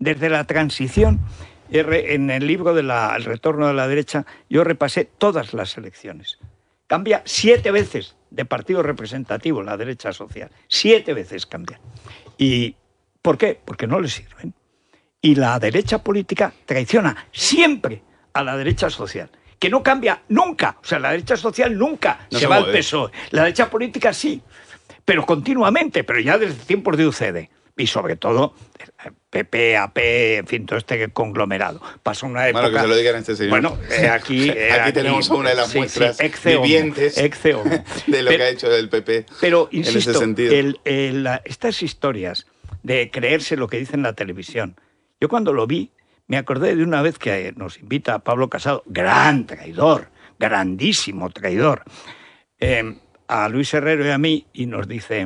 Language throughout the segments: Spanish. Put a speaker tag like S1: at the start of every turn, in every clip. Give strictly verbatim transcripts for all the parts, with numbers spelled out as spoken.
S1: desde la transición, en el libro del retorno de la derecha, yo repasé todas las elecciones. Cambia siete veces de partido representativo la derecha social. Siete veces cambia. ¿Y por qué? Porque no le sirven. Y la derecha política traiciona siempre a la derecha social, que no cambia nunca. O sea, la derecha social nunca no se, se va al P S O E. La derecha política sí, pero continuamente, pero ya desde tiempos de U C D. Y sobre todo, P P, A P, en fin, todo este conglomerado. Pasó una época...
S2: Bueno, que se lo digan a este señor.
S1: Bueno, eh, aquí... Eh,
S2: aquí... aquí tenemos una de las sí, muestras sí, vivientes de lo pero, que ha hecho el P P
S1: pero, insisto,
S2: en ese sentido.
S1: El, el, estas historias de creerse lo que dice en la televisión, yo cuando lo vi, me acordé de una vez que nos invita Pablo Casado, gran traidor, grandísimo traidor, eh, a Luis Herrero y a mí, y nos dice,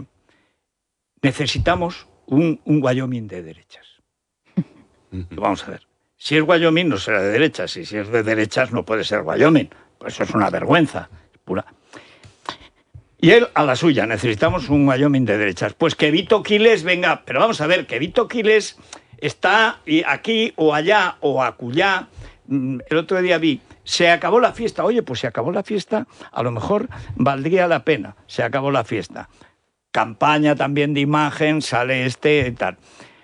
S1: necesitamos un, un Wyoming de derechas. Vamos a ver, si es Wyoming no será de derechas, y si es de derechas no puede ser Wyoming, pues eso es una vergüenza pura. Y él a la suya, necesitamos un Wyoming de derechas. Pues que Vito Quiles venga, pero vamos a ver, que Vito Quiles está aquí o allá o acullá. El otro día vi, se acabó la fiesta. Oye, pues se acabó la fiesta, a lo mejor valdría la pena. Se acabó la fiesta. Campaña también de imagen, sale este y tal.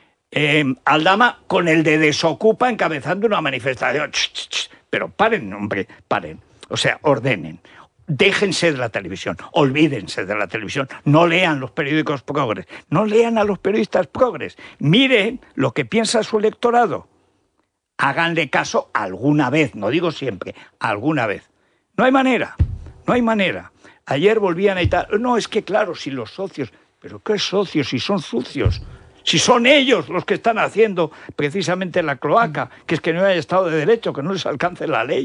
S1: Eh, Aldama con el de Desocupa encabezando una manifestación. Ch, ch, ch. Pero paren, hombre, paren. O sea, ordenen. Déjense de la televisión, olvídense de la televisión, no lean los periódicos progres, no lean a los periodistas progres, miren lo que piensa su electorado, háganle caso alguna vez, no digo siempre, alguna vez. No hay manera, no hay manera. Ayer volvían a Italia, no, es que claro, si los socios, pero ¿qué socios si son sucios? Si son ellos los que están haciendo precisamente la cloaca, que es que no haya Estado de Derecho, que no les alcance la ley.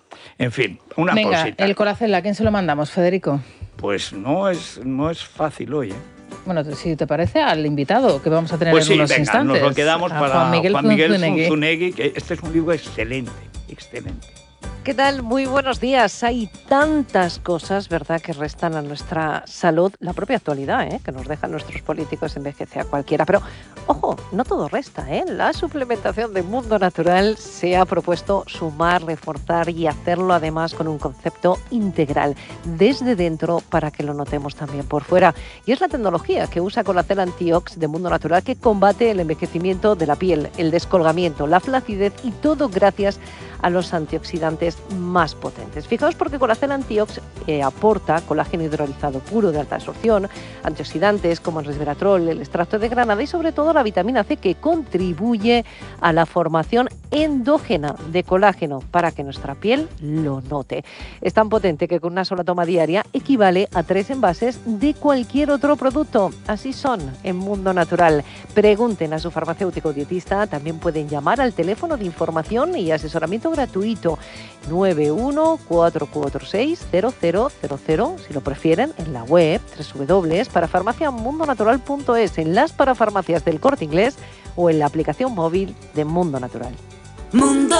S1: En fin, una
S3: Venga,
S1: pausita.
S3: el Colacel, ¿a quién se lo mandamos, Federico?
S1: Pues no es, no es fácil hoy, ¿eh?
S3: Bueno, si te parece, al invitado que vamos a tener
S1: pues
S3: en
S1: sí,
S3: unos
S1: venga,
S3: instantes.
S1: Nos lo quedamos
S3: a
S1: para
S3: Juan Miguel,
S1: Juan Miguel
S3: Zunzunegui.
S1: Zunzunegui, que este es un libro excelente, excelente.
S4: ¿Qué tal? Muy buenos días. Hay tantas cosas, ¿verdad?, que restan a nuestra salud. La propia actualidad, ¿eh?, que nos dejan nuestros políticos, envejece a cualquiera. Pero, ojo, no todo resta, ¿eh? La suplementación de Mundo Natural se ha propuesto sumar, reforzar y hacerlo además con un concepto integral, desde dentro para que lo notemos también por fuera. Y es la tecnología que usa Colacel Antiox de Mundo Natural que combate el envejecimiento de la piel, el descolgamiento, la flacidez y todo gracias a los antioxidantes más potentes. Fijaos porque Colacel Antiox eh, aporta colágeno hidrolizado puro de alta absorción, antioxidantes como el resveratrol, el extracto de granada y sobre todo la vitamina C que contribuye a la formación endógena de colágeno para que nuestra piel lo note. Es tan potente que con una sola toma diaria equivale a tres envases de cualquier otro producto. Así son en Mundo Natural. Pregunten a su farmacéutico o dietista, también pueden llamar al teléfono de información y asesoramiento gratuito nueve uno cuatro cuatro seis cero cero cero cero, si lo prefieren, en la web doble u doble u doble u punto para farmacia mundo natural punto es, en las parafarmacias del Corte Inglés o en la aplicación móvil de Mundo Natural.
S5: Mundo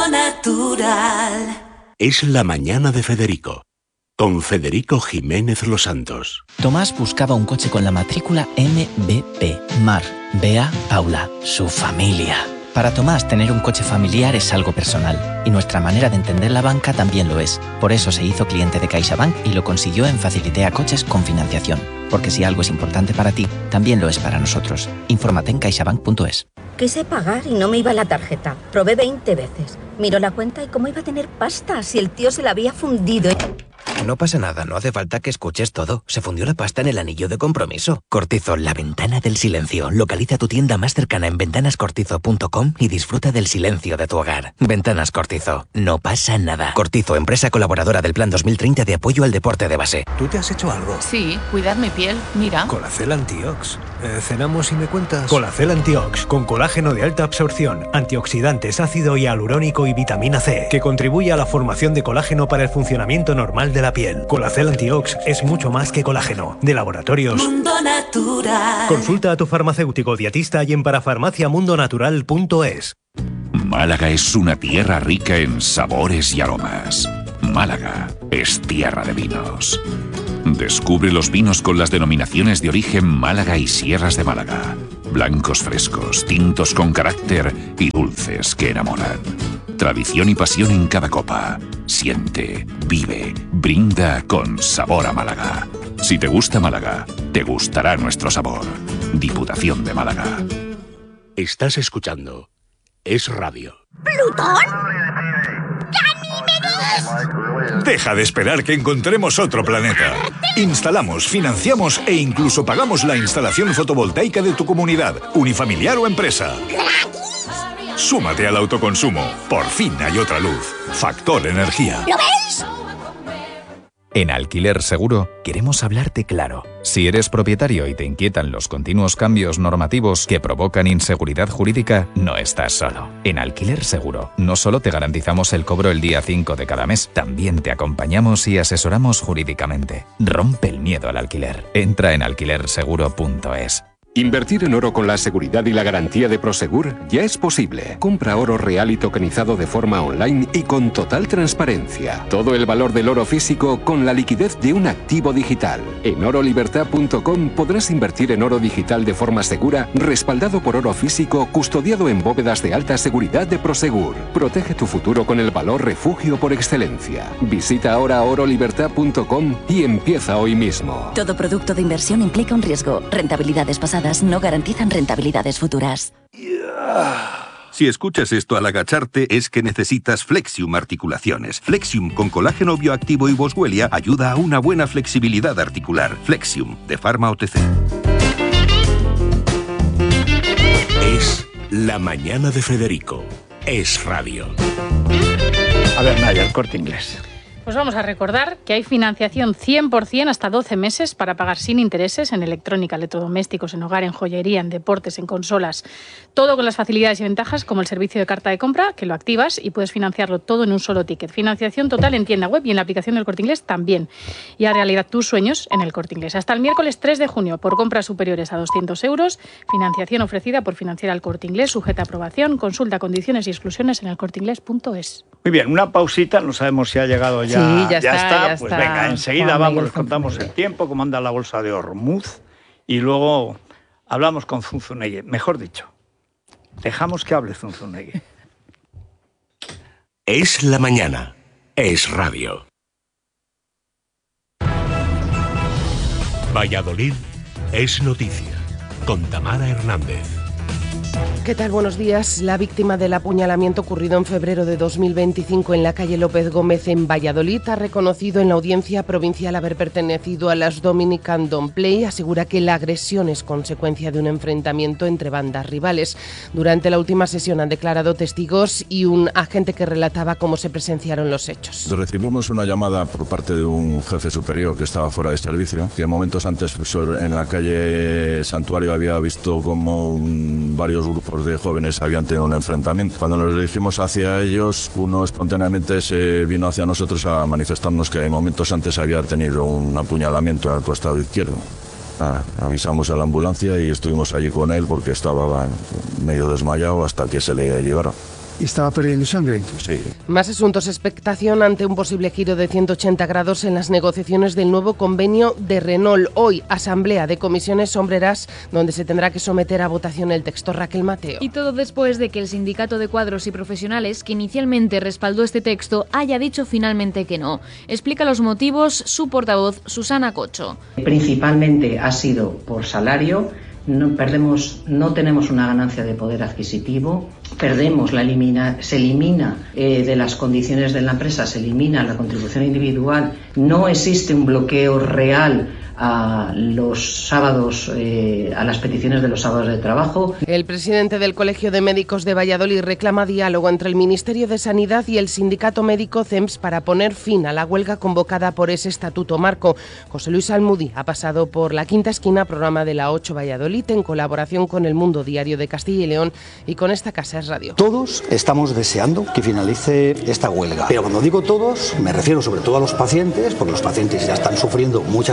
S5: Natural.
S6: Es la mañana de Federico, con Federico Jiménez Los Santos.
S7: Tomás buscaba un coche con la matrícula M B P, Mar, Bea, Paula, su familia. Para Tomás, tener un coche familiar es algo personal, y nuestra manera de entender la banca también lo es. Por eso se hizo cliente de CaixaBank y lo consiguió en Facilitea Coches con financiación. Porque si algo es importante para ti, también lo es para nosotros. Infórmate en caixabank punto es.
S8: Quise pagar y no me iba la tarjeta. Probé veinte veces. Miro la cuenta y cómo iba a tener pasta si el tío se la había fundido.
S9: No pasa nada, no hace falta que escuches todo. Se fundió la pasta en el anillo de compromiso. Cortizo, la ventana del silencio. Localiza tu tienda más cercana en ventanas cortizo punto com y disfruta del silencio de tu hogar. Ventanas Cortizo, no pasa nada. Cortizo, empresa colaboradora del Plan dos mil treinta de apoyo al deporte de base.
S10: ¿Tú te has hecho algo?
S11: Sí, cuidar mi piel, mira.
S10: Colacel Antiox. Eh, ¿Cenamos y me cuentas? Colacel Antiox, con colágeno de alta absorción, antioxidantes, ácido hialurónico y vitamina C, que contribuye a la formación de colágeno para el funcionamiento normal de la piel. Colacel Antiox es mucho más que colágeno. De Laboratorios
S5: Mundo Natural.
S10: Consulta a tu farmacéutico dietista y en parafarmacia mundo natural punto es.
S12: Málaga es una tierra rica en sabores y aromas. Málaga es tierra de vinos. Descubre los vinos con las denominaciones de origen Málaga y Sierras de Málaga. Blancos frescos, tintos con carácter y dulces que enamoran. Tradición y pasión en cada copa. Siente, vive, brinda con sabor a Málaga. Si te gusta Málaga, te gustará nuestro sabor. Diputación de Málaga.
S6: Estás escuchando Es Radio.
S13: ¿Plutón? ¡Ganímedes!
S14: Deja de esperar que encontremos otro planeta. Instalamos, financiamos e incluso pagamos la instalación fotovoltaica de tu comunidad, unifamiliar o empresa.
S13: ¿Gratis?
S14: Súmate al autoconsumo. Por fin hay otra luz. Factor Energía.
S13: ¿Lo veis?
S15: En Alquiler Seguro queremos hablarte claro. Si eres propietario y te inquietan los continuos cambios normativos que provocan inseguridad jurídica, no estás solo. En Alquiler Seguro no solo te garantizamos el cobro el día cinco de cada mes, también te acompañamos y asesoramos jurídicamente. Rompe el miedo al alquiler. Entra en alquiler seguro punto es.
S16: Invertir en oro con la seguridad y la garantía de Prosegur ya es posible. Compra oro real y tokenizado de forma online y con total transparencia. Todo el valor del oro físico con la liquidez de un activo digital. En oro libertad punto com podrás invertir en oro digital de forma segura, respaldado por oro físico, custodiado en bóvedas de alta seguridad de Prosegur. Protege tu futuro con el valor refugio por excelencia. Visita ahora oro libertad punto com y empieza hoy mismo.
S17: Todo producto de inversión implica un riesgo. Rentabilidades pasadas no garantizan rentabilidades futuras.
S18: Si escuchas esto al agacharte es que necesitas Flexium Articulaciones. Flexium con colágeno bioactivo y boswellia ayuda a una buena flexibilidad articular. Flexium, de Pharma O T C.
S6: Es la mañana de Federico. Es Radio.
S1: A ver, Naya, el Corte Inglés.
S19: Pues vamos a recordar que hay financiación cien por ciento hasta doce meses para pagar sin intereses en electrónica, electrodomésticos, en hogar, en joyería, en deportes, en consolas. Todo con las facilidades y ventajas como el servicio de carta de compra, que lo activas y puedes financiarlo todo en un solo ticket. Financiación total en tienda web y en la aplicación del Corte Inglés también. Y a realidad tus sueños en el Corte Inglés. Hasta el miércoles tres de junio, por compras superiores a doscientos euros, financiación ofrecida por Financiera al Corte Inglés, sujeta a aprobación, consulta condiciones y exclusiones en el corte inglés punto es.
S1: Muy bien, una pausita, no sabemos si ha llegado ya.
S19: Sí, ya,
S1: ya
S19: está,
S1: está.
S19: Ya
S1: pues
S19: está.
S1: Venga, enseguida vamos, les contamos el tiempo, cómo anda la bolsa de Hormuz y luego hablamos con Zunzunegui. Mejor dicho, dejamos que hable Zunzunegui.
S6: Es la mañana. Es Radio. Valladolid es noticia. Con Tamara Hernández.
S20: ¿Qué tal? Buenos días. La víctima del apuñalamiento ocurrido en febrero de dos mil veinticinco en la calle López Gómez en Valladolid ha reconocido en la audiencia provincial haber pertenecido a las Dominican Don't Play. Asegura que la agresión es consecuencia de un enfrentamiento entre bandas rivales. Durante la última sesión han declarado testigos y un agente que relataba cómo se presenciaron los hechos.
S21: Recibimos una llamada por parte de un jefe superior que estaba fuera de servicio, que momentos antes en la calle Santuario había visto como varios grupos de jóvenes habían tenido un enfrentamiento. Cuando nos dirigimos hacia ellos, uno espontáneamente se vino hacia nosotros a manifestarnos que momentos antes había tenido un apuñalamiento al costado izquierdo. Ah, avisamos a la ambulancia y estuvimos allí con él porque estaba medio desmayado hasta que se le llevaron.
S22: ¿Y estaba perdiendo sangre?
S21: Sí.
S20: Más asuntos. Expectación ante un posible giro de ciento ochenta grados en las negociaciones del nuevo convenio de Renault. Hoy, asamblea de comisiones obreras, donde se tendrá que someter a votación el texto. Raquel Mateo.
S23: Y todo después de que el sindicato de cuadros y profesionales, que inicialmente respaldó este texto, haya dicho finalmente que no. Explica los motivos su portavoz, Susana Cocho.
S24: Principalmente ha sido por salario. No, perdemos, no tenemos una ganancia de poder adquisitivo, perdemos la elimina, se elimina eh, de las condiciones de la empresa, se elimina la contribución individual, no existe un bloqueo real a los sábados, eh, a las peticiones de los sábados de trabajo.
S20: El presidente del Colegio de Médicos de Valladolid reclama diálogo entre el Ministerio de Sanidad y el sindicato médico C E M S para poner fin a la huelga convocada por ese estatuto marco. José Luis Almudí ha pasado por La Quinta Esquina, programa de la ocho Valladolid, en colaboración con El Mundo Diario de Castilla y León y con esta Casa Es Radio.
S25: Todos estamos deseando que finalice esta huelga, pero cuando digo todos me refiero sobre todo a los pacientes, porque los pacientes ya están sufriendo muchas incomodidades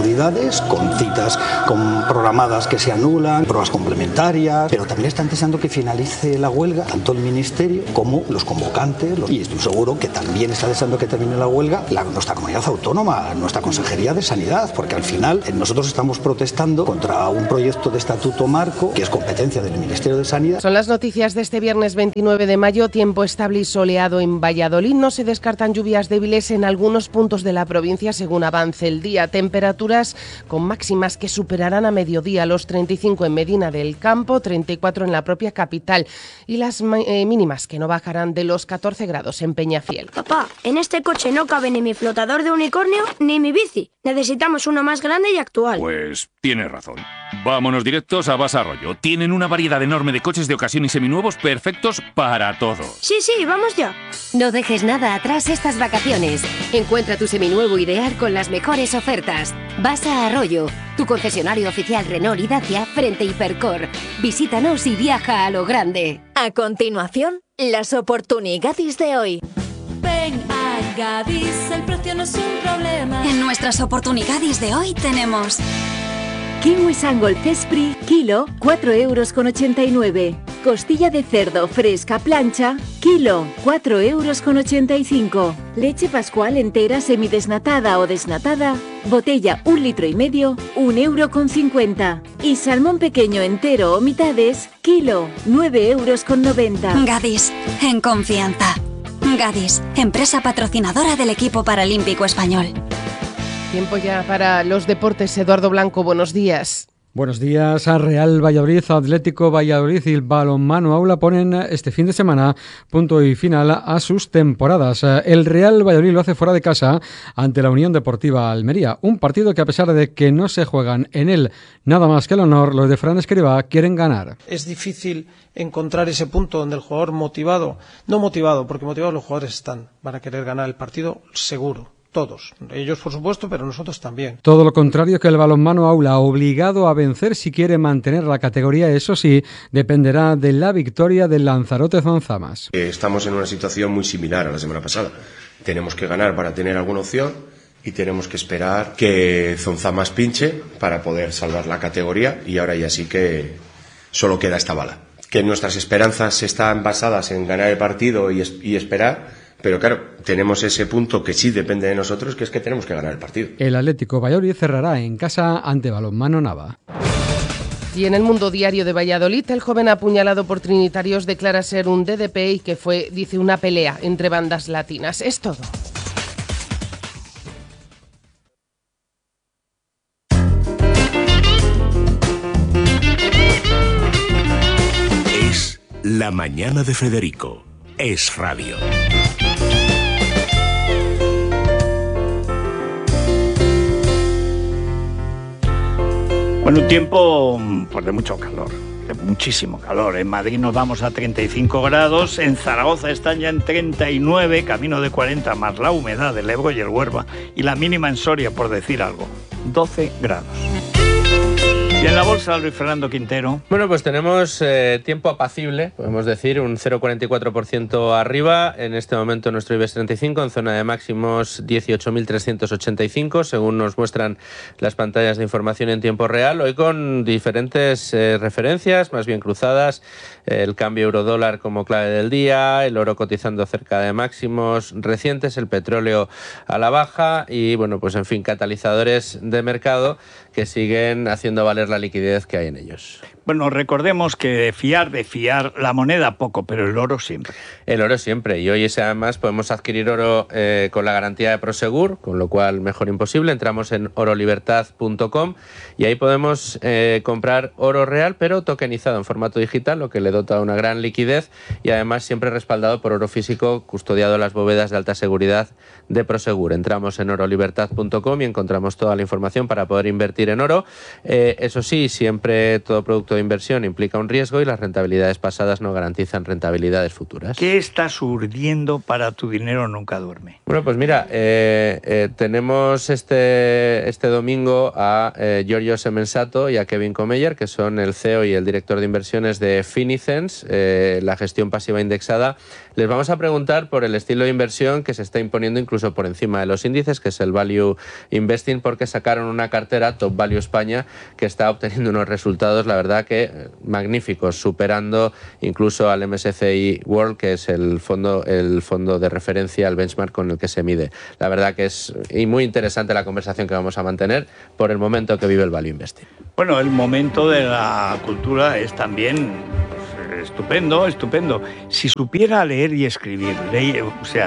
S25: autoridades, con citas con programadas que se anulan, pruebas complementarias, pero también están deseando que finalice la huelga, tanto el Ministerio como los convocantes, los... y estoy seguro que también está deseando que termine la huelga la, nuestra comunidad autónoma, nuestra Consejería de Sanidad, porque al final eh, nosotros estamos protestando contra un proyecto de estatuto marco que es competencia del Ministerio de Sanidad.
S20: Son las noticias de este viernes veintinueve de mayo, tiempo estable y soleado en Valladolid, no se descartan lluvias débiles en algunos puntos de la provincia según avance el día, temperaturas con máximas que superarán a mediodía los treinta y cinco en Medina del Campo, treinta y cuatro en la propia capital y las eh, mínimas que no bajarán de los catorce grados en Peñafiel.
S2: Papá, en este coche no cabe ni mi flotador de unicornio ni mi bici. Necesitamos uno más grande y actual.
S12: Pues tienes razón. Vámonos directos a Basa Arroyo. Tienen una variedad enorme de coches de ocasión y seminuevos perfectos para todo.
S2: Sí, sí, vamos ya.
S3: No dejes nada atrás estas vacaciones. Encuentra tu seminuevo ideal con las mejores ofertas. Basa Arroyo, tu concesionario oficial Renault y Dacia frente Hipercor. Visítanos y viaja a lo grande.
S4: A continuación, las oportunidades de hoy.
S5: Ven a Gadis, el precio no es un problema.
S7: En nuestras oportunidades de hoy tenemos
S8: kiwi Sangol Cespri, kilo, cuatro euros con ochenta y nueve. Costilla de cerdo fresca plancha, kilo, cuatro euros con ochenta y cinco. Leche pascual entera semidesnatada o desnatada, botella un litro y medio, un euro con cincuenta. Y salmón pequeño entero o mitades, kilo, nueve euros con noventa.
S7: Gadis, en confianza. Gadis, empresa patrocinadora del equipo paralímpico español.
S20: Tiempo ya para los deportes. Eduardo Blanco, buenos días.
S26: Buenos días. A Real Valladolid, Atlético Valladolid y el Balonmano Aula ponen este fin de semana punto y final a sus temporadas. El Real Valladolid lo hace fuera de casa ante la Unión Deportiva Almería. Un partido que, a pesar de que no se juegan en él nada más que el honor, los de Fran Escribá quieren ganar.
S27: Es difícil encontrar ese punto donde el jugador motivado, no motivado, porque motivados los jugadores están, van a querer ganar el partido seguro. Todos, ellos por supuesto, pero nosotros también.
S26: Todo lo contrario que el Balonmano Aula, obligado a vencer si quiere mantener la categoría, eso sí, dependerá de la victoria del Lanzarote Zonzamas.
S28: Estamos en una situación muy similar a la semana pasada. Tenemos que ganar para tener alguna opción y tenemos que esperar que Zonzamas pinche para poder salvar la categoría y ahora ya sí que solo queda esta bala. Que nuestras esperanzas están basadas en ganar el partido y, es- y esperar. Pero claro, tenemos ese punto que sí depende de nosotros, que es que tenemos que ganar el partido.
S26: El Atlético Valladolid cerrará en casa ante Balonmano Nava.
S20: Y en el Mundo Diario de Valladolid, el joven apuñalado por trinitarios declara ser un D D P y que fue, dice, una pelea entre bandas latinas. Es todo.
S6: Es La Mañana de Federico. Es radio.
S1: Bueno, un tiempo pues, de mucho calor, de muchísimo calor. En Madrid nos vamos a treinta y cinco grados, en Zaragoza están ya en treinta y nueve, camino de cuarenta, más la humedad del Ebro y el Huerva, y la mínima en Soria, por decir algo, doce grados. Y en la bolsa, Luis Fernando Quintero.
S29: Bueno, pues tenemos eh, tiempo apacible, podemos decir, un cero coma cuarenta y cuatro por ciento arriba. En este momento nuestro IBEX treinta y cinco en zona de máximos dieciocho mil trescientos ochenta y cinco, según nos muestran las pantallas de información en tiempo real. Hoy con diferentes eh, referencias, más bien cruzadas. El cambio euro-dólar como clave del día, el oro cotizando cerca de máximos recientes, el petróleo a la baja y, bueno, pues en fin, catalizadores de mercado que siguen haciendo valer la liquidez que hay en ellos.
S1: Bueno, recordemos que de fiar, de fiar la moneda poco, pero el oro siempre.
S29: El oro siempre, y hoy además podemos adquirir oro eh, con la garantía de Prosegur, con lo cual mejor imposible. Entramos en oro libertad punto com y ahí podemos eh, comprar oro real, pero tokenizado en formato digital, lo que le dota una gran liquidez y además siempre respaldado por oro físico custodiado en las bóvedas de alta seguridad de Prosegur. Entramos en oro libertad punto com y encontramos toda la información para poder invertir en oro. Eh, eso sí, siempre todo producto proyecto de inversión implica un riesgo y las rentabilidades pasadas no garantizan rentabilidades futuras.
S1: ¿Qué estás urdiendo para Tu dinero nunca duerme?
S29: Bueno, pues mira, eh, eh, tenemos este, este domingo a eh, Giorgio Semensato y a Kevin Comeyer, que son el C E O y el director de inversiones de Finicens, eh, la gestión pasiva indexada. Les vamos a preguntar por el estilo de inversión que se está imponiendo incluso por encima de los índices, que es el Value Investing, porque sacaron una cartera Top Value España que está obteniendo unos resultados, la verdad que magníficos, superando incluso al M S C I World, que es el fondo, el fondo de referencia, el benchmark con el que se mide. La verdad que es y muy interesante la conversación que vamos a mantener por el momento que vive el Value Investing.
S1: Bueno, el momento de la cultura es también pues, estupendo, estupendo. Si supiera leer y escribir, leer, o sea,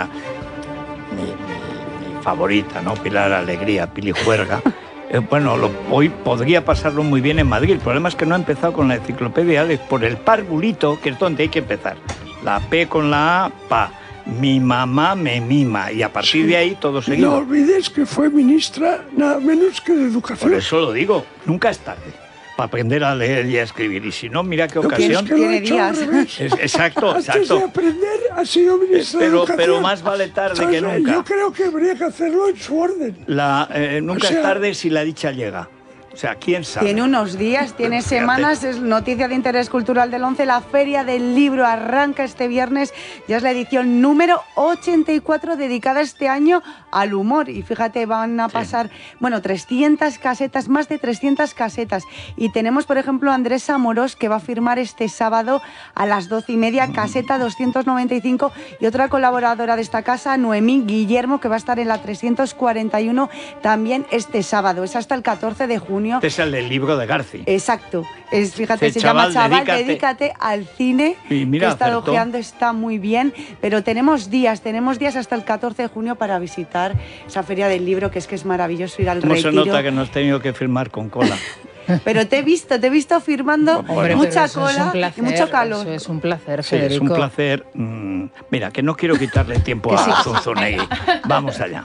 S1: mi, mi, mi favorita, ¿no? Pilar Alegría, Pili Juerga. Eh, bueno, lo, hoy podría pasarlo muy bien en Madrid. El problema es que no he empezado con la enciclopedia Alex por el parvulito, que es donde hay que empezar. La P con la A, pa. Mi mamá me mima. Y a partir de ahí todo seguido.
S9: No olvides que fue ministra nada menos que de Educación.
S1: Por eso lo digo, nunca es tarde para aprender a leer y a escribir. Y si no, mira qué ocasión.
S9: Es que tiene días.
S1: Es, exacto,
S9: Antes
S1: exacto.
S9: de aprender ha sido ministra
S1: pero,
S9: de Educación.
S1: Pero más vale tarde
S9: ¿Sabes?
S1: que nunca.
S9: Yo creo que habría que hacerlo en su orden.
S1: La, eh, nunca
S9: O sea,
S1: es tarde si la dicha llega. O sea, ¿quién sabe?
S10: Tiene unos días, tiene
S1: Fíjate.
S10: semanas, es noticia de interés cultural del once. La Feria del Libro arranca este viernes, ya es la edición número ochenta y cuatro dedicada este año al humor. Y fíjate, van a pasar, sí. bueno, trescientas casetas, más de trescientas casetas. Y tenemos, por ejemplo, a Andrés Amorós, que va a firmar este sábado a las doce y media, caseta doscientos noventa y cinco. Y otra colaboradora de esta casa, Noemí Guillermo, que va a estar en la trescientos cuarenta y uno también este sábado. Es hasta el catorce de junio.
S1: Este es el del libro de Garci.
S10: Exacto. Es, fíjate,
S1: Sí,
S10: se
S1: chaval,
S10: llama Chaval,
S1: dedícate.
S10: dedícate al cine.
S1: Y mira,
S10: que he estado
S1: acertó.
S10: ojeando, está muy bien. Pero tenemos días, tenemos días hasta el catorce de junio para visitar esa Feria del Libro, que es que es maravilloso ir al
S1: ¿Cómo
S10: retiro.
S1: se nota que no has tenido que firmar con cola?
S10: Pero te he visto, te he visto firmando
S19: Hombre,
S10: mucha
S19: pero eso es
S10: cola
S19: un placer,
S10: y mucho calor.
S19: Eso es un placer,
S1: Sí,
S19: Federico.
S1: es un placer. Mm, mira, que no quiero quitarle tiempo
S10: Que sí.
S1: a Zunzunegui. Vamos allá.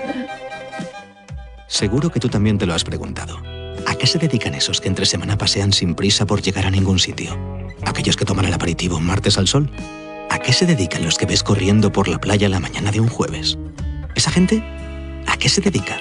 S11: Seguro que tú también te lo has preguntado. ¿A qué se dedican esos que entre semana pasean sin prisa por llegar a ningún sitio? ¿Aquellos que toman el aperitivo un martes al sol? ¿A qué se dedican los que ves corriendo por la playa la mañana de un jueves? ¿Esa gente? ¿A qué se dedica?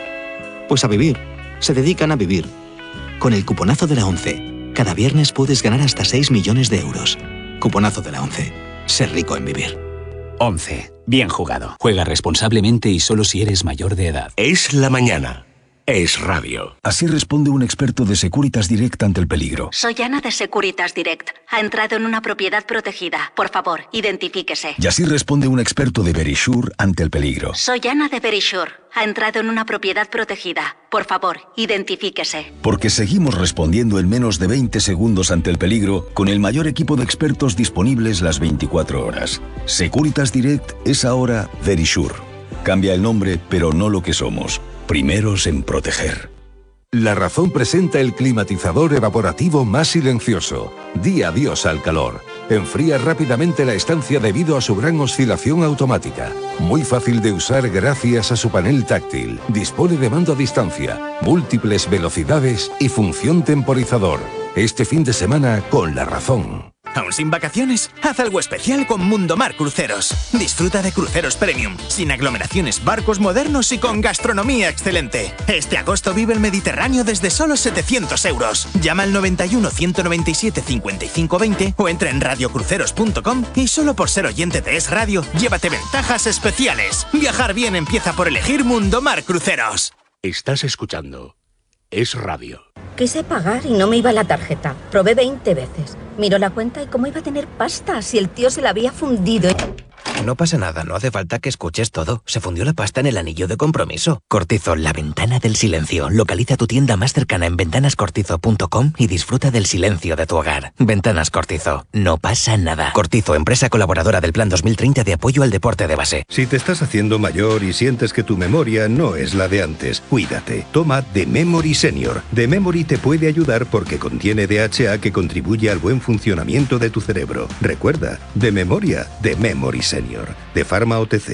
S11: Pues a vivir. Se dedican a vivir. Con el cuponazo de la ONCE, cada viernes puedes ganar hasta seis millones de euros. Cuponazo de la ONCE. Ser rico en vivir.
S13: once. Bien jugado. Juega responsablemente y solo si eres mayor de edad.
S6: Es la mañana. Es radio.
S14: Así responde un experto de Securitas Direct ante el peligro.
S15: Soy Ana de Securitas Direct. Ha entrado en una propiedad protegida. Por favor, identifíquese.
S14: Y así responde un experto de Verisure ante el peligro.
S15: Soy Ana de Verisure. Ha entrado en una propiedad protegida. Por favor, identifíquese.
S14: Porque seguimos respondiendo en menos de veinte segundos ante el peligro con el mayor equipo de expertos disponibles las veinticuatro horas. Securitas Direct es ahora Verisure. Cambia el nombre, pero no lo que somos. Primeros en proteger.
S16: La Razón presenta el climatizador evaporativo más silencioso. Di adiós al calor. Enfría rápidamente la estancia debido a su gran oscilación automática. Muy fácil de usar gracias a su panel táctil. Dispone de mando a distancia, múltiples velocidades y función temporizador. Este fin de semana con La Razón.
S17: ¿Aún sin vacaciones? Haz algo especial con Mundomar Cruceros. Disfruta de cruceros premium, sin aglomeraciones, barcos modernos y con gastronomía excelente. Este agosto vive el Mediterráneo desde solo setecientos euros. Llama al noventa y uno, ciento noventa y siete, cincuenta y cinco veinte o entra en radio cruceros punto com y solo por ser oyente de Es Radio, llévate ventajas especiales. Viajar bien empieza por elegir Mundomar Cruceros.
S6: Estás escuchando Es Radio.
S18: Quise pagar y no me iba la tarjeta. Probé veinte veces. Miró la cuenta y cómo iba a tener pasta si el tío se la había fundido.
S30: No pasa nada, no hace falta que escuches todo. Se fundió la pasta en el anillo de compromiso. Cortizo, la ventana del silencio. Localiza tu tienda más cercana en ventanas cortizo punto com y disfruta del silencio de tu hogar. Ventanas Cortizo. No pasa nada. Cortizo, empresa colaboradora del Plan dos mil treinta de apoyo al deporte de base.
S31: Si te estás haciendo mayor y sientes que tu memoria no es la de antes, cuídate. Toma The Memory Senior. The Memory te puede ayudar porque contiene D H A que contribuye al buen funcionamiento de tu cerebro. Recuerda, de memoria, The Memory Senior. De Pharma O T C.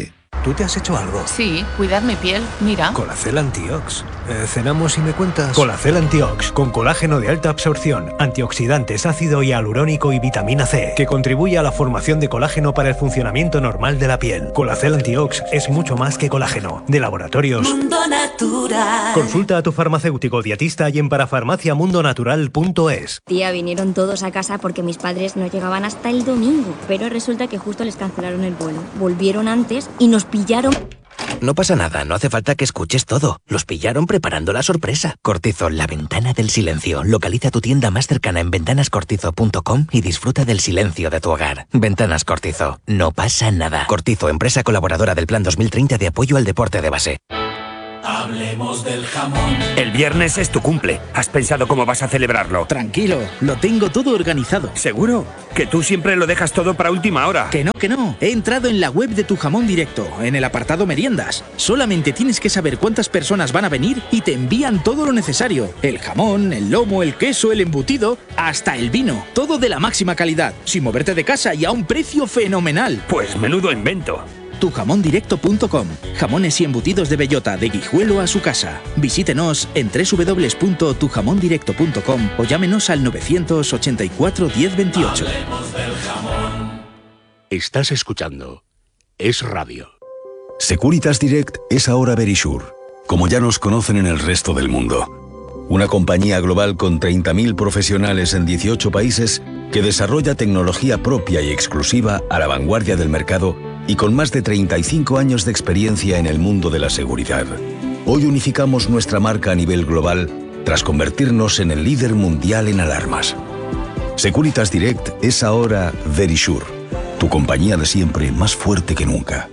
S2: ¿tú te has hecho algo?
S3: Sí, cuidar mi piel, mira.
S2: Colacel Antiox. Eh, cenamos y me cuentas. Colacel Antiox, con colágeno de alta absorción, antioxidantes, ácido hialurónico y vitamina C, que contribuye a la formación de colágeno para el funcionamiento normal de la piel. Colacel Antiox es mucho más que colágeno. De Laboratorios
S4: Mundo Natural.
S2: Consulta a tu farmacéutico dietista y en parafarmacia mundo natural punto es.
S5: Tía, vinieron todos a casa porque mis padres no llegaban hasta el domingo, pero resulta que justo les cancelaron el vuelo. Volvieron antes y nos pillaron.
S30: No pasa nada, no hace falta que escuches todo. Los pillaron preparando la sorpresa. Cortizo, la ventana del silencio. Localiza tu tienda más cercana en ventanas cortizo punto com y disfruta del silencio de tu hogar. Ventanas Cortizo, no pasa nada. Cortizo, empresa colaboradora del Plan dos mil treinta de apoyo al deporte de base.
S8: Hablemos del jamón.
S12: El viernes es tu cumple. ¿Has pensado cómo vas a celebrarlo?
S8: Tranquilo, lo tengo todo organizado.
S12: ¿Seguro? Que tú siempre lo dejas todo para última hora.
S8: Que no, que no. He entrado en la web de Tu Jamón Directo, en el apartado meriendas. Solamente tienes que saber cuántas personas van a venir y te envían todo lo necesario. El jamón, el lomo, el queso, el embutido, hasta el vino. Todo de la máxima calidad, sin moverte de casa y a un precio fenomenal.
S12: Pues menudo invento.
S8: tu jamón directo punto com. Jamones y embutidos de bellota de Guijuelo a su casa. Visítenos en doble u doble u doble u punto tu jamón directo punto com o llámenos al novecientos ochenta y cuatro diez veintiocho. Hablemos del jamón.
S6: Estás escuchando Es Radio.
S14: Securitas Direct es ahora Verisure, como ya nos conocen en el resto del mundo. Una compañía global con treinta mil profesionales en dieciocho países que desarrolla tecnología propia y exclusiva a la vanguardia del mercado y con más de treinta y cinco años de experiencia en el mundo de la seguridad. Hoy unificamos nuestra marca a nivel global tras convertirnos en el líder mundial en alarmas. Securitas Direct es ahora Verisure, tu compañía de siempre más fuerte que nunca.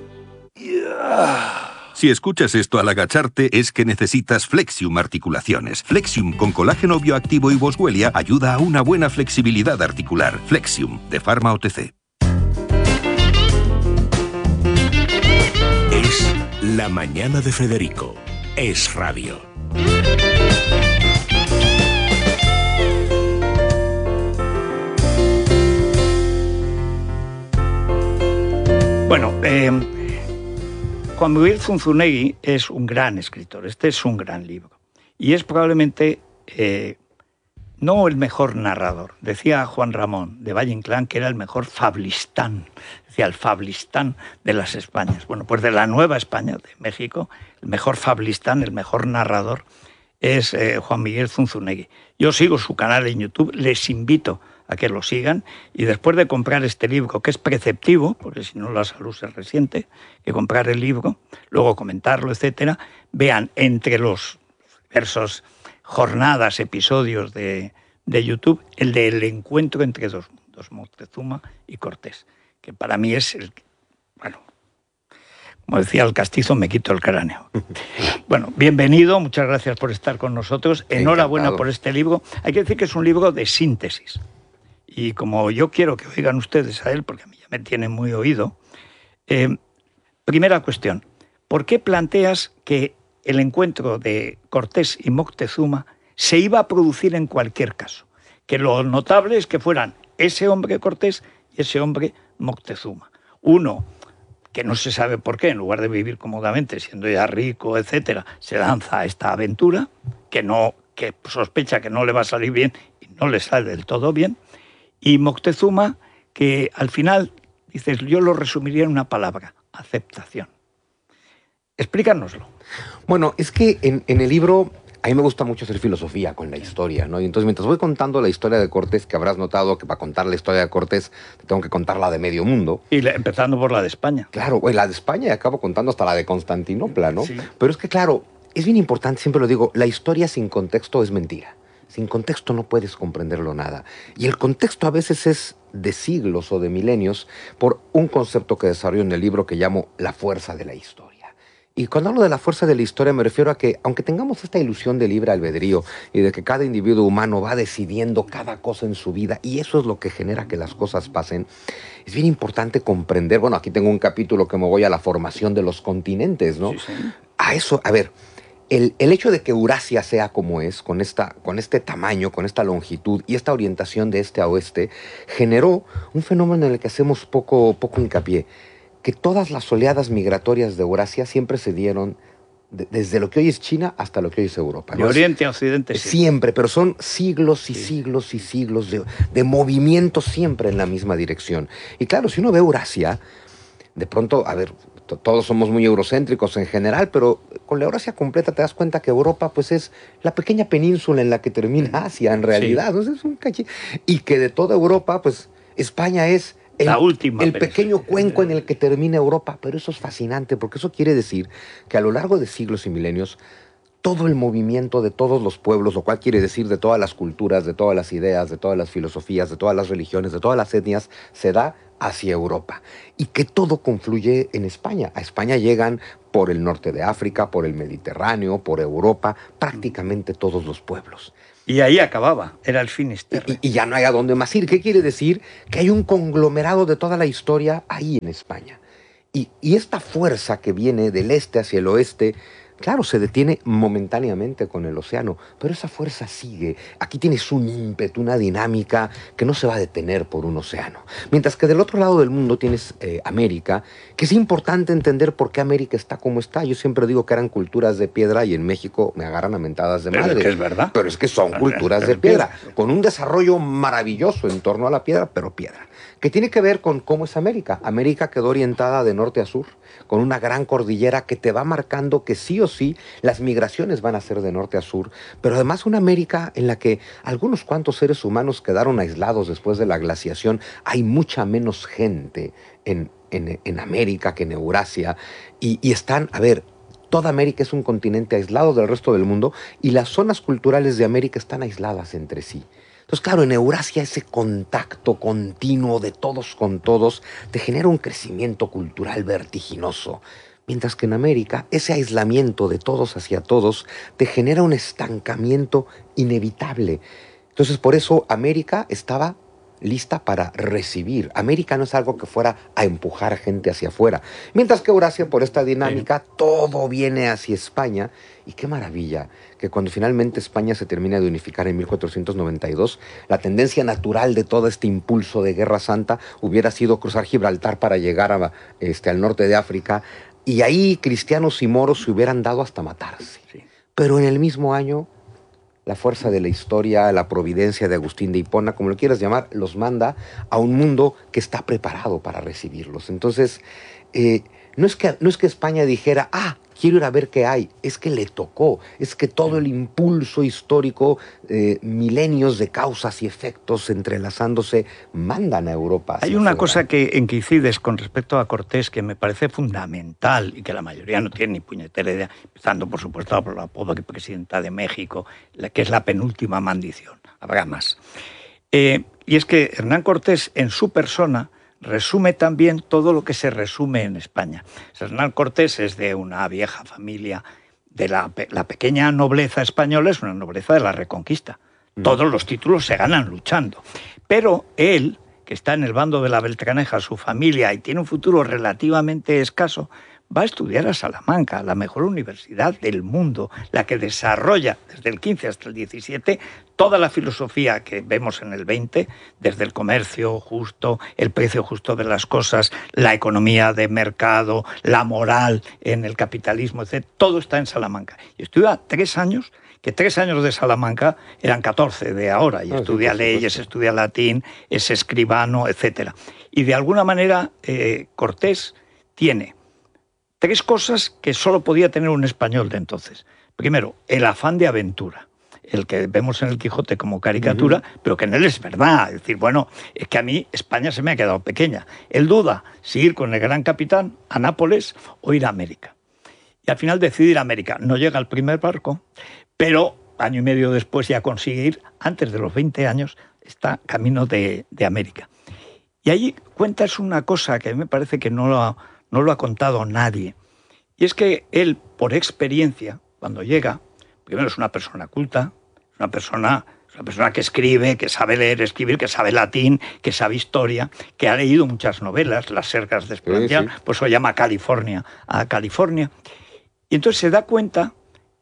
S31: Si escuchas esto al agacharte es que necesitas Flexium Articulaciones. Flexium con colágeno bioactivo y boswellia ayuda a una buena flexibilidad articular. Flexium, de Pharma O T C.
S6: Es La Mañana de Federico. Es Radio.
S1: Bueno, eh, Juan Miguel Zunzunegui es un gran escritor. Este es un gran libro. Y es probablemente eh, no el mejor narrador. Decía Juan Ramón de Valle Inclán que era el mejor fablistán. Decía el fablistán de las Españas. Bueno, pues de la Nueva España, de México, el mejor fablistán, el mejor narrador es eh, Juan Miguel Zunzunegui. Yo sigo su canal en YouTube, les invito a que lo sigan, y después de comprar este libro, que es preceptivo, porque si no la salud se resiente, que comprar el libro, luego comentarlo, etcétera, vean entre los diversos jornadas, episodios de, de YouTube, el del encuentro entre dos mundos, Moctezuma y Cortés, que para mí es el, bueno, como decía el castizo, me quito el cráneo. Bueno, bienvenido, muchas gracias por estar con nosotros, enhorabuena
S21: Encantado.
S1: por este libro. Hay que decir que es un libro de síntesis. Y como yo quiero que oigan ustedes a él, porque a mí ya me tiene muy oído, eh, primera cuestión, ¿por qué planteas que el encuentro de Cortés y Moctezuma se iba a producir en cualquier caso? Que lo notable es que fueran ese hombre Cortés y ese hombre Moctezuma. Uno, que no se sabe por qué, en lugar de vivir cómodamente, siendo ya rico, etcétera, se lanza a esta aventura, que, no, que sospecha que no le va a salir bien y no le sale del todo bien. Y Moctezuma, que al final, dices, yo lo resumiría en una palabra, aceptación. Explícanoslo.
S21: Bueno, es que en, en el libro a mí me gusta mucho hacer filosofía con la historia, ¿no? Y entonces mientras voy contando la historia de Cortés, que habrás notado que para contar la historia de Cortés tengo que contar la de medio mundo.
S1: Y le, empezando por la de España.
S21: Claro, la de España y acabo contando hasta la de Constantinopla, ¿no?
S1: Sí.
S21: Pero es que, claro, es bien importante, siempre lo digo, la historia sin contexto es mentira. Sin contexto no puedes comprenderlo nada. Y el contexto a veces es de siglos o de milenios por un concepto que desarrollo en el libro que llamo la fuerza de la historia. Y cuando hablo de la fuerza de la historia me refiero a que, aunque tengamos esta ilusión de libre albedrío y de que cada individuo humano va decidiendo cada cosa en su vida, y eso es lo que genera que las cosas pasen, es bien importante comprender, bueno, aquí tengo un capítulo que me voy a la formación de los continentes, ¿no?
S1: Sí, sí.
S21: A eso, a ver... El, el hecho de que Eurasia sea como es, con, esta, con este tamaño, con esta longitud y esta orientación de este a oeste, generó un fenómeno en el que hacemos poco, poco hincapié. que todas las oleadas migratorias de Eurasia siempre se dieron de, desde lo que hoy es China hasta lo que hoy es Europa.
S1: De
S21: ¿no?
S1: Oriente a Occidente.
S21: Sí. Siempre, pero son siglos y sí. siglos y siglos de, de movimiento siempre en la misma dirección. Y claro, si uno ve Eurasia, de pronto, a ver, todos somos muy eurocéntricos en general, pero con la Eurasia completa te das cuenta que Europa pues es la pequeña península en la que termina Asia, en realidad. Sí. ¿No? Es un cachi... Y que de toda Europa, pues España es el,
S1: la última
S21: el pequeño cuenco en el que termina Europa. Pero eso es fascinante, porque eso quiere decir que a lo largo de siglos y milenios, todo el movimiento de todos los pueblos, lo cual quiere decir de todas las culturas, de todas las ideas, de todas las filosofías, de todas las religiones, de todas las etnias, se da hacia Europa. Y que todo confluye en España. A España llegan por el norte de África, por el Mediterráneo, por Europa, prácticamente todos los pueblos.
S1: Y ahí acababa, era el Finisterre.
S21: Y, y ya no hay a dónde más ir. ¿Qué quiere decir? Que hay un conglomerado de toda la historia ahí en España. Y, y esta fuerza que viene del este hacia el oeste, claro, se detiene momentáneamente con el océano, pero esa fuerza sigue. Aquí tienes un ímpetu, una dinámica que no se va a detener por un océano. Mientras que del otro lado del mundo tienes eh, América, que es importante entender por qué América está como está. Yo siempre digo que eran culturas de piedra y en México me agarran a mentadas de
S1: pero
S21: madre.
S1: Es que es verdad.
S21: Pero es que son culturas de piedra, con un desarrollo maravilloso en torno a la piedra, pero piedra. Que tiene que ver con cómo es América. América quedó orientada de norte a sur, con una gran cordillera que te va marcando que sí o sí las migraciones van a ser de norte a sur, pero además una América en la que algunos cuantos seres humanos quedaron aislados después de la glaciación. Hay mucha menos gente en, en, en América que en Eurasia, y, y están, a ver, toda América es un continente aislado del resto del mundo y las zonas culturales de América están aisladas entre sí. Entonces, claro, en Eurasia ese contacto continuo de todos con todos te genera un crecimiento cultural vertiginoso. Mientras que en América ese aislamiento de todos hacia todos te genera un estancamiento inevitable. Entonces, por eso América estaba lista para recibir. América no es algo que fuera a empujar gente hacia afuera. Mientras que Eurasia, por esta dinámica, sí. todo viene hacia España. Y qué maravilla que cuando finalmente España se termina de unificar en mil cuatrocientos noventa y dos, la tendencia natural de todo este impulso de Guerra Santa hubiera sido cruzar Gibraltar para llegar a, este, al norte de África. Y ahí cristianos y moros se hubieran dado hasta matarse. Sí. Pero en el mismo año, la fuerza de la historia, la providencia de Agustín de Hipona, como lo quieras llamar, los manda a un mundo que está preparado para recibirlos. Entonces, eh, no es que, no es que España dijera, ah, quiero ir a ver qué hay, es que le tocó, es que todo el impulso histórico, eh, milenios de causas y efectos entrelazándose, mandan a Europa.
S1: Hay una cosa que, en que incides con respecto a Cortés que me parece fundamental y que la mayoría no tiene ni puñetera idea, empezando por supuesto por la pobre presidenta de México, la que es la penúltima maldición, habrá más. Eh, y es que Hernán Cortés en su persona resume también todo lo que se resume en España. Hernán Cortés es de una vieja familia, de la, la pequeña nobleza española, es una nobleza de la Reconquista. Mm. Todos los títulos se ganan luchando. Pero él, que está en el bando de la Beltraneja, su familia, y tiene un futuro relativamente escaso, va a estudiar a Salamanca, la mejor universidad del mundo, la que desarrolla desde el quince hasta el diecisiete toda la filosofía que vemos en el veinte, desde el comercio justo, el precio justo de las cosas, la economía de mercado, la moral en el capitalismo, etcétera. Todo está en Salamanca. Y estudia tres años, que tres años de Salamanca eran catorce de ahora, y ah, estudia sí, leyes, estudia latín, es escribano, etcétera. Y de alguna manera eh, Cortés tiene tres cosas que solo podía tener un español de entonces. Primero, el afán de aventura, el que vemos en el Quijote como caricatura, uh-huh. pero que en él es verdad. Es decir, bueno, es que a mí España se me ha quedado pequeña. Él duda si ir con el gran capitán a Nápoles o ir a América. Y al final decide ir a América. No llega al primer barco, pero año y medio después ya consigue ir, antes de los veinte años, está camino de, de América. Y ahí cuentas una cosa que a mí me parece que no lo ha... no lo ha contado nadie. Y es que él, por experiencia, cuando llega, primero es una persona culta, es una persona, es una persona que escribe, que sabe leer, escribir, que sabe latín, que sabe historia, que ha leído muchas novelas, Las Sergas de Esplandián, sí, sí. Pues se llama California, a California. Y entonces se da cuenta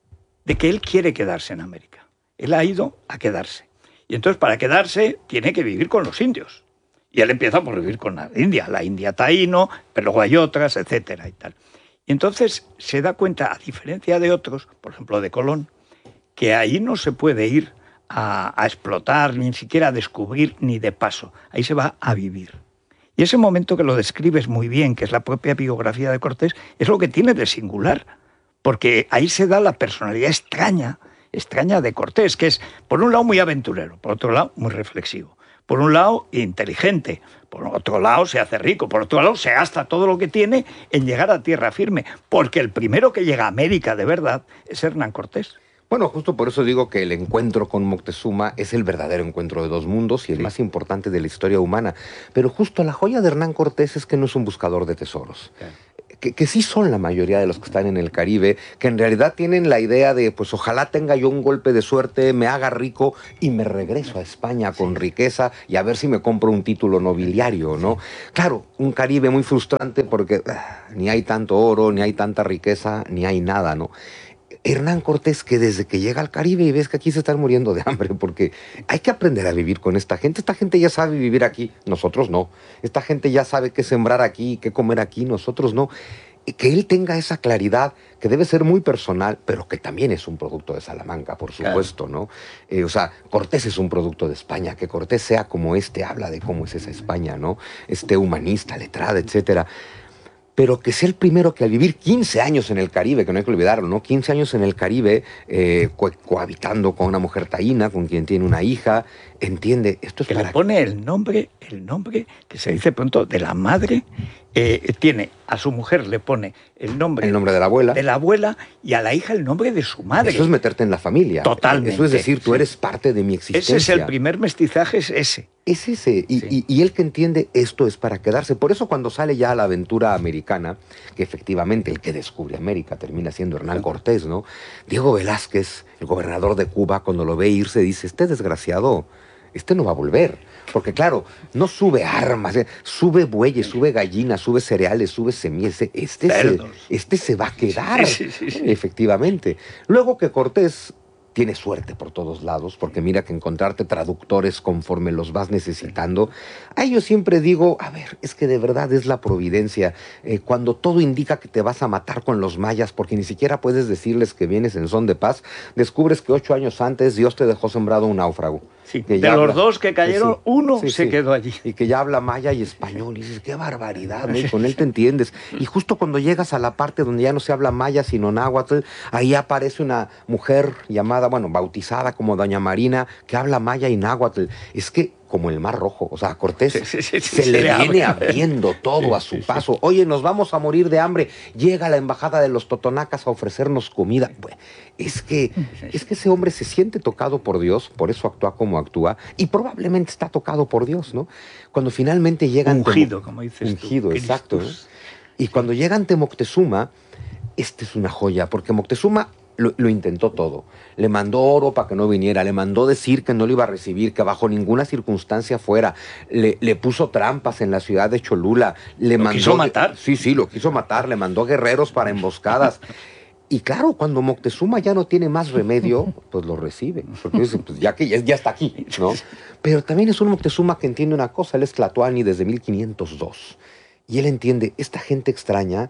S1: de que él quiere quedarse en América. Él ha ido a quedarse. Y entonces para quedarse tiene que vivir con los indios. Y él empieza por vivir con la India, la India taíno, pero luego hay otras, etcétera y tal. Y entonces se da cuenta, a diferencia de otros, por ejemplo de Colón, que ahí no se puede ir a, a explotar, ni siquiera a descubrir, ni de paso. Ahí se va a vivir. Y ese momento que lo describes muy bien, que es la propia biografía de Cortés, es lo que tiene de singular, porque ahí se da la personalidad extraña, extraña de Cortés, que es, por un lado, muy aventurero, por otro lado, muy reflexivo. Por un lado, inteligente, por otro lado, se hace rico, por otro lado, se gasta todo lo que tiene en llegar a tierra firme, porque el primero que llega a América de verdad es Hernán Cortés.
S21: Bueno, justo por eso digo que el encuentro con Moctezuma es el verdadero encuentro de dos mundos y el sí. más importante de la historia humana. Pero justo la joya de Hernán Cortés es que no es un buscador de tesoros. Sí. Que, que sí son la mayoría de los que están en el Caribe, que en realidad tienen la idea de, pues ojalá tenga yo un golpe de suerte, me haga rico y me regreso a España con sí. riqueza y a ver si me compro un título nobiliario, ¿no? Sí. Claro, un Caribe muy frustrante porque uh, ni hay tanto oro, ni hay tanta riqueza, ni hay nada, ¿no? Hernán Cortés, que desde que llega al Caribe y ves que aquí se están muriendo de hambre, porque hay que aprender a vivir con esta gente. Esta gente ya sabe vivir aquí, nosotros no. Esta gente ya sabe qué sembrar aquí, qué comer aquí, nosotros no. Y que él tenga esa claridad, que debe ser muy personal, pero que también es un producto de Salamanca, por supuesto, claro. ¿no? Eh, o sea, Cortés es un producto de España, que Cortés sea como este, habla de cómo es esa España, ¿no? Este humanista, letrada, etcétera. Pero que sea el primero que al vivir quince años en el Caribe, que no hay que olvidarlo, ¿no? quince años en el Caribe, eh, co cohabitando con una mujer taína, con quien tiene una hija, entiende, esto es
S1: que
S21: para...
S1: le pone el nombre, el nombre que se dice pronto de la madre, eh, tiene, a su mujer le pone el nombre...
S21: El nombre de la abuela.
S1: De la abuela, y a la hija el nombre de su madre.
S21: Eso es meterte en la familia.
S1: Totalmente.
S21: Eso es decir, tú sí. eres parte de mi existencia.
S1: Ese es el primer mestizaje, es ese.
S21: Es ese, y, sí. y, y él que entiende esto es para quedarse. Por eso cuando sale ya a la aventura americana, que efectivamente el que descubre América termina siendo Hernán Cortés, ¿no? Diego Velázquez, el gobernador de Cuba, cuando lo ve irse, dice, este desgraciado, este no va a volver. Porque claro, no sube armas, eh, sube bueyes, sube gallinas, sube cereales, sube semillas. Este, se, este se va a quedar, sí, sí, sí, sí. efectivamente. Luego que Cortés... tiene suerte por todos lados, porque mira que encontrarte traductores conforme los vas necesitando. A ellos siempre digo, a ver, es que de verdad es la providencia. Eh, cuando todo indica que te vas a matar con los mayas, porque ni siquiera puedes decirles que vienes en son de paz, descubres que ocho años antes Dios te dejó sembrado un náufrago.
S1: Sí, que de los habla, dos que cayeron, sí, uno sí, se sí, quedó allí.
S21: Y que ya habla maya y español. Y dices, qué barbaridad, ¿no? Y con él te entiendes. Y justo cuando llegas a la parte donde ya no se habla maya, sino náhuatl, ahí aparece una mujer llamada, bueno, bautizada como Doña Marina, que habla maya y náhuatl. Es que, como el Mar Rojo, o sea, a Cortés sí, sí, sí, se sí, le se viene abre. abriendo todo sí, a su sí, paso. Sí. Oye, nos vamos a morir de hambre. Llega la embajada de los totonacas a ofrecernos comida. Bueno, es que, es que ese hombre se siente tocado por Dios, por eso actúa como actúa, y probablemente está tocado por Dios, ¿no? Cuando finalmente llegan...
S1: Ungido, como dices
S21: Ungido,
S1: tú.
S21: exacto. ¿no? Y cuando llega ante Moctezuma, esta es una joya, porque Moctezuma lo, lo intentó todo. Le mandó oro para que no viniera, le mandó decir que no lo iba a recibir, que bajo ninguna circunstancia fuera. Le, le puso trampas en la ciudad de Cholula. Le
S1: ¿Lo
S21: mandó,
S1: quiso matar?
S21: Sí, sí, lo quiso matar. Le mandó guerreros para emboscadas. Y claro, cuando Moctezuma ya no tiene más remedio, pues lo recibe. Porque dice, pues ya que ya, ya está aquí, ¿no? Pero también es un Moctezuma que entiende una cosa. Él es tlatoani desde mil quinientos dos. Y él entiende, esta gente extraña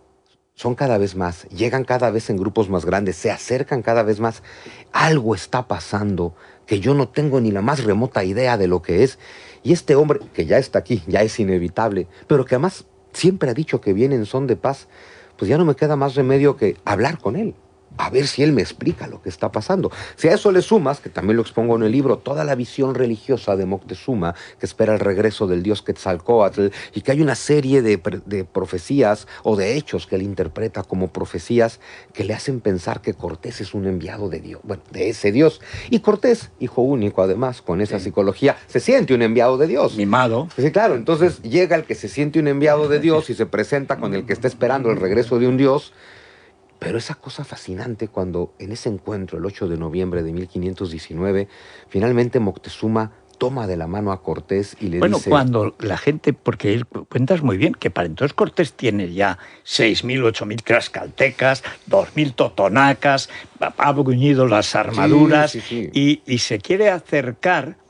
S21: son cada vez más, llegan cada vez en grupos más grandes, se acercan cada vez más. Algo está pasando que yo no tengo ni la más remota idea de lo que es. Y este hombre, que ya está aquí, ya es inevitable, pero que además siempre ha dicho que viene en son de paz, pues ya no me queda más remedio que hablar con él, a ver si él me explica lo que está pasando. Si a eso le sumas, que también lo expongo en el libro, toda la visión religiosa de Moctezuma, que espera el regreso del dios Quetzalcóatl, y que hay una serie de, de profecías o de hechos que él interpreta como profecías que le hacen pensar que Cortés es un enviado de Dios, bueno, de ese Dios. Y Cortés, hijo único además, con esa sí. psicología, se siente un enviado de Dios.
S1: Mimado.
S21: Sí, claro, entonces llega el que se siente un enviado de Dios y se presenta con el que está esperando el regreso de un Dios. Pero esa cosa fascinante cuando en ese encuentro, el ocho de noviembre de mil quinientos diecinueve, finalmente Moctezuma toma de la mano a Cortés y le
S1: bueno,
S21: dice...
S1: Bueno, cuando la gente, porque él cuentas muy bien, que para entonces Cortés tiene ya seis mil, ocho mil tlaxcaltecas, dos mil totonacas, ha bruñido las armaduras, sí, sí, sí. Y, y se quiere acercar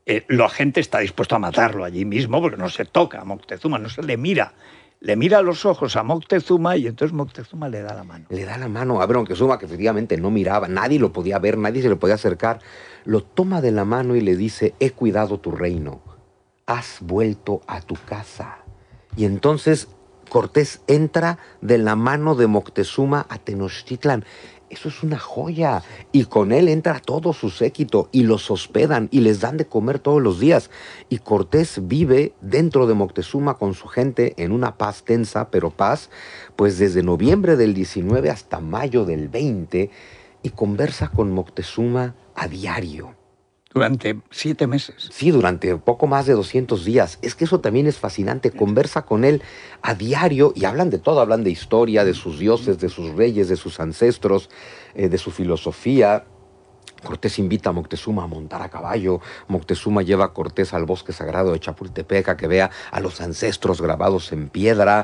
S1: eh, la gente está dispuesta a matarlo allí mismo porque no se toca a Moctezuma, no se le mira. Le mira a los ojos a Moctezuma y entonces Moctezuma le da la mano.
S21: Le da la mano a ver, Moctezuma, que efectivamente no miraba, nadie lo podía ver, nadie se le podía acercar. Lo toma de la mano y le dice, he cuidado tu reino, has vuelto a tu casa. Y entonces Cortés entra de la mano de Moctezuma a Tenochtitlan. Eso es una joya. Y con él entra todo su séquito y los hospedan y les dan de comer todos los días. Y Cortés vive dentro de Moctezuma con su gente en una paz tensa, pero paz, pues desde noviembre del diecinueve hasta mayo del veinte, y conversa con Moctezuma a diario.
S1: Durante siete meses.
S21: Sí, durante poco más de doscientos días. Es que eso también es fascinante. Conversa con él a diario y hablan de todo. Hablan de historia, de sus dioses, de sus reyes, de sus ancestros, eh, de su filosofía. Cortés invita a Moctezuma a montar a caballo. Moctezuma lleva a Cortés al bosque sagrado de Chapultepec a que vea a los ancestros grabados en piedra.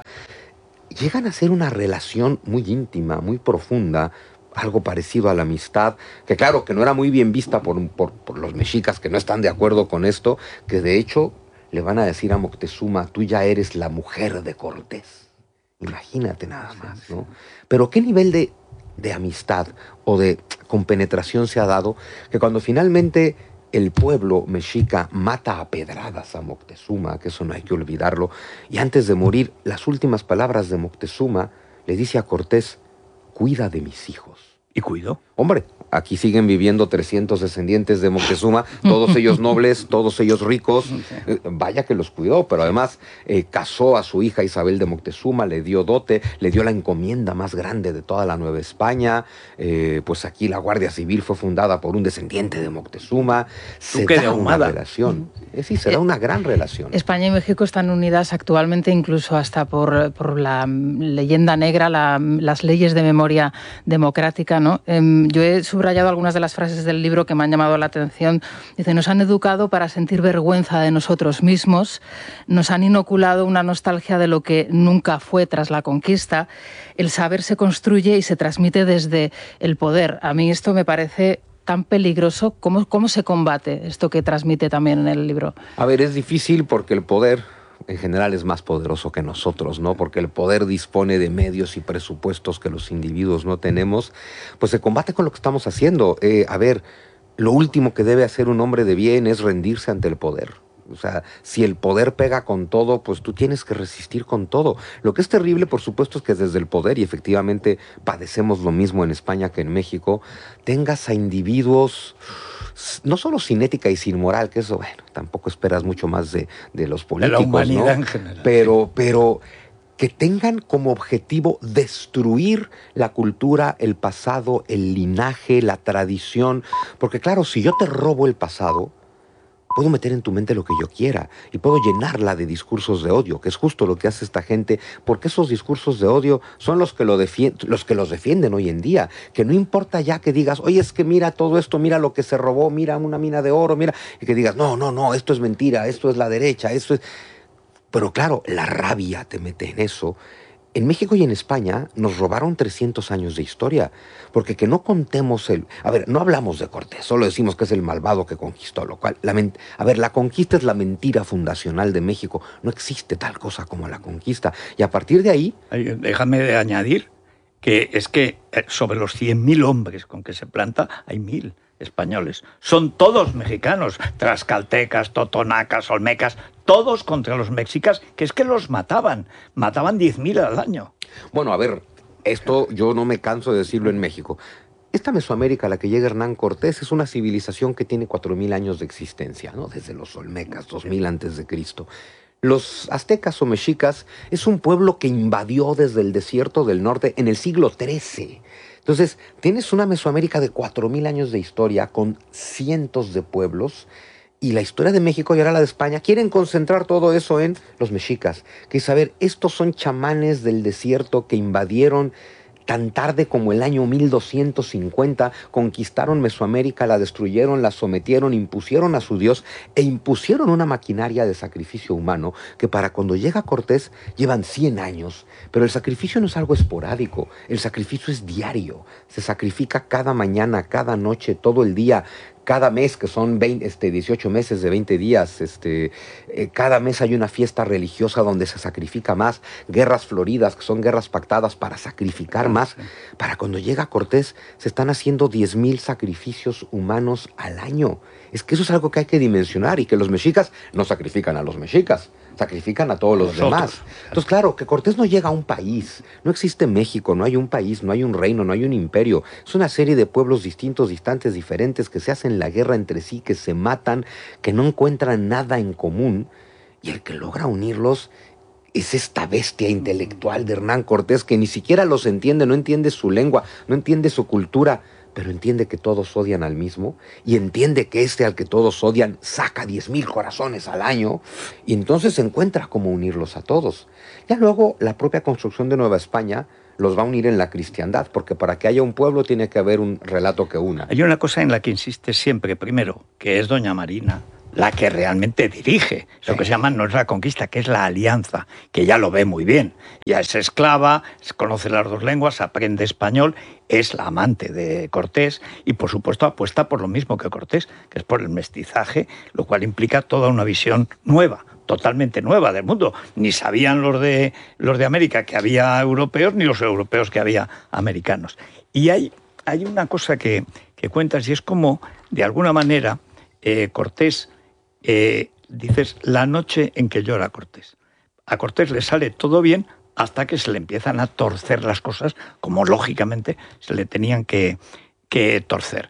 S21: Llegan a ser una relación muy íntima, muy profunda, algo parecido a la amistad, que claro, que no era muy bien vista por, por, por los mexicas que no están de acuerdo con esto, que de hecho le van a decir a Moctezuma, tú ya eres la mujer de Cortés. Imagínate nada más, ¿no? Pero ¿qué nivel de, de amistad o de compenetración se ha dado que cuando finalmente el pueblo mexica mata a pedradas a Moctezuma, que eso no hay que olvidarlo, y antes de morir, las últimas palabras de Moctezuma le dice a Cortés, cuida de mis hijos.
S1: ¿Y cuido?
S21: Hombre, aquí siguen viviendo trescientos descendientes de Moctezuma, todos ellos nobles, todos ellos ricos. Eh, vaya que los cuidó, pero además eh, casó a su hija Isabel de Moctezuma, le dio dote, le dio la encomienda más grande de toda la Nueva España. Eh, pues aquí la Guardia Civil fue fundada por un descendiente de Moctezuma. Se
S1: Duque de
S21: da una
S1: Ahumada.
S21: relación. Eh, sí, se da una gran relación.
S3: España y México están unidas actualmente incluso hasta por, por la leyenda negra, la, las leyes de memoria democrática, ¿no? Eh, yo he subrayado algunas de las frases del libro que me han llamado la atención. Dice, nos han educado para sentir vergüenza de nosotros mismos, nos han inoculado una nostalgia de lo que nunca fue tras la conquista. El saber se construye y se transmite desde el poder. A mí esto me parece tan peligroso. ¿Cómo, cómo se combate esto que transmite también en el libro?
S21: A ver, es difícil porque el poder en general es más poderoso que nosotros, ¿no? Porque el poder dispone de medios y presupuestos que los individuos no tenemos. Pues se combate con lo que estamos haciendo. Eh, a ver, lo último que debe hacer un hombre de bien es rendirse ante el poder. O sea, si el poder pega con todo, pues tú tienes que resistir con todo. Lo que es terrible, por supuesto, es que desde el poder, y efectivamente padecemos lo mismo en España que en México, tengas a individuos no solo sin ética y sin moral, que eso, bueno, tampoco esperas mucho más de, de los políticos,
S1: de la humanidad,
S21: ¿no?
S1: En general.
S21: Pero, sí. pero que tengan como objetivo destruir la cultura, el pasado, el linaje, la tradición. Porque claro, si yo te robo el pasado, puedo meter en tu mente lo que yo quiera y puedo llenarla de discursos de odio, que es justo lo que hace esta gente, porque esos discursos de odio son los que, lo defien- los que los defienden hoy en día, que no importa ya que digas, oye, es que mira todo esto, mira lo que se robó, mira una mina de oro, mira, y que digas, no, no, no, esto es mentira, esto es la derecha, esto es... Pero claro, la rabia te mete en eso. En México y en España nos robaron trescientos años de historia, porque que no contemos el... A ver, no hablamos de Cortés, solo decimos que es el malvado que conquistó, lo cual... La men- a ver, la conquista es la mentira fundacional de México, no existe tal cosa como la conquista, y a partir de ahí...
S1: Ay, déjame añadir que es que sobre los cien mil hombres con que se planta, hay mil españoles. Son todos mexicanos, tlaxcaltecas, totonacas, olmecas, todos contra los mexicas, que es que los mataban, mataban diez mil al año.
S21: Bueno, a ver, esto yo no me canso de decirlo en México. Esta Mesoamérica a la que llega Hernán Cortés es una civilización que tiene cuatro mil años de existencia, ¿no? Desde los olmecas, dos mil antes de Cristo. Los aztecas o mexicas es un pueblo que invadió desde el desierto del norte en el siglo trece. Entonces, tienes una Mesoamérica de cuatro mil años de historia con cientos de pueblos, y la historia de México y ahora la de España quieren concentrar todo eso en los mexicas. Que es, a ver, estos son chamanes del desierto que invadieron tan tarde como el año mil doscientos cincuenta, conquistaron Mesoamérica, la destruyeron, la sometieron, impusieron a su dios e impusieron una maquinaria de sacrificio humano que para cuando llega Cortés llevan cien años. Pero el sacrificio no es algo esporádico, el sacrificio es diario. Se sacrifica cada mañana, cada noche, todo el día. cada mes, que son veinte, este, dieciocho meses de veinte días, este, eh, cada mes hay una fiesta religiosa donde se sacrifica más, guerras floridas, que son guerras pactadas para sacrificar más. Para cuando llega Cortés, se están haciendo diez mil sacrificios humanos al año. Es que eso es algo que hay que dimensionar, y que los mexicas no sacrifican a los mexicas, sacrifican a todos los
S1: Nosotros.
S21: demás. Entonces, claro, que Cortés no llega a un país, no existe México, no hay un país, no hay un reino, no hay un imperio. Es una serie de pueblos distintos, distantes, diferentes, que se hacen la guerra entre sí, que se matan, que no encuentran nada en común, y el que logra unirlos es esta bestia intelectual de Hernán Cortés, que ni siquiera los entiende, no entiende su lengua, no entiende su cultura, pero entiende que todos odian al mismo, y entiende que este al que todos odian saca diez mil corazones al año, y entonces se encuentra cómo unirlos a todos. Ya luego la propia construcción de Nueva España los va a unir en la cristiandad, porque para que haya un pueblo tiene que haber un relato que una.
S1: Hay una cosa en la que insiste siempre, primero, que es doña Marina la que realmente dirige lo que se llama, no es la conquista, que es la alianza, que ya lo ve muy bien. Ya es esclava, conoce las dos lenguas, aprende español, es la amante de Cortés y, por supuesto, apuesta por lo mismo que Cortés, que es por el mestizaje, lo cual implica toda una visión nueva, totalmente nueva del mundo. Ni sabían los de, los de América que había europeos, ni los europeos que había americanos. Y hay, hay una cosa que, que cuentas, y es como, de alguna manera, eh, Cortés... Eh, dices, la noche en que llora Cortés. A Cortés le sale todo bien hasta que se le empiezan a torcer las cosas, como lógicamente se le tenían que, que torcer.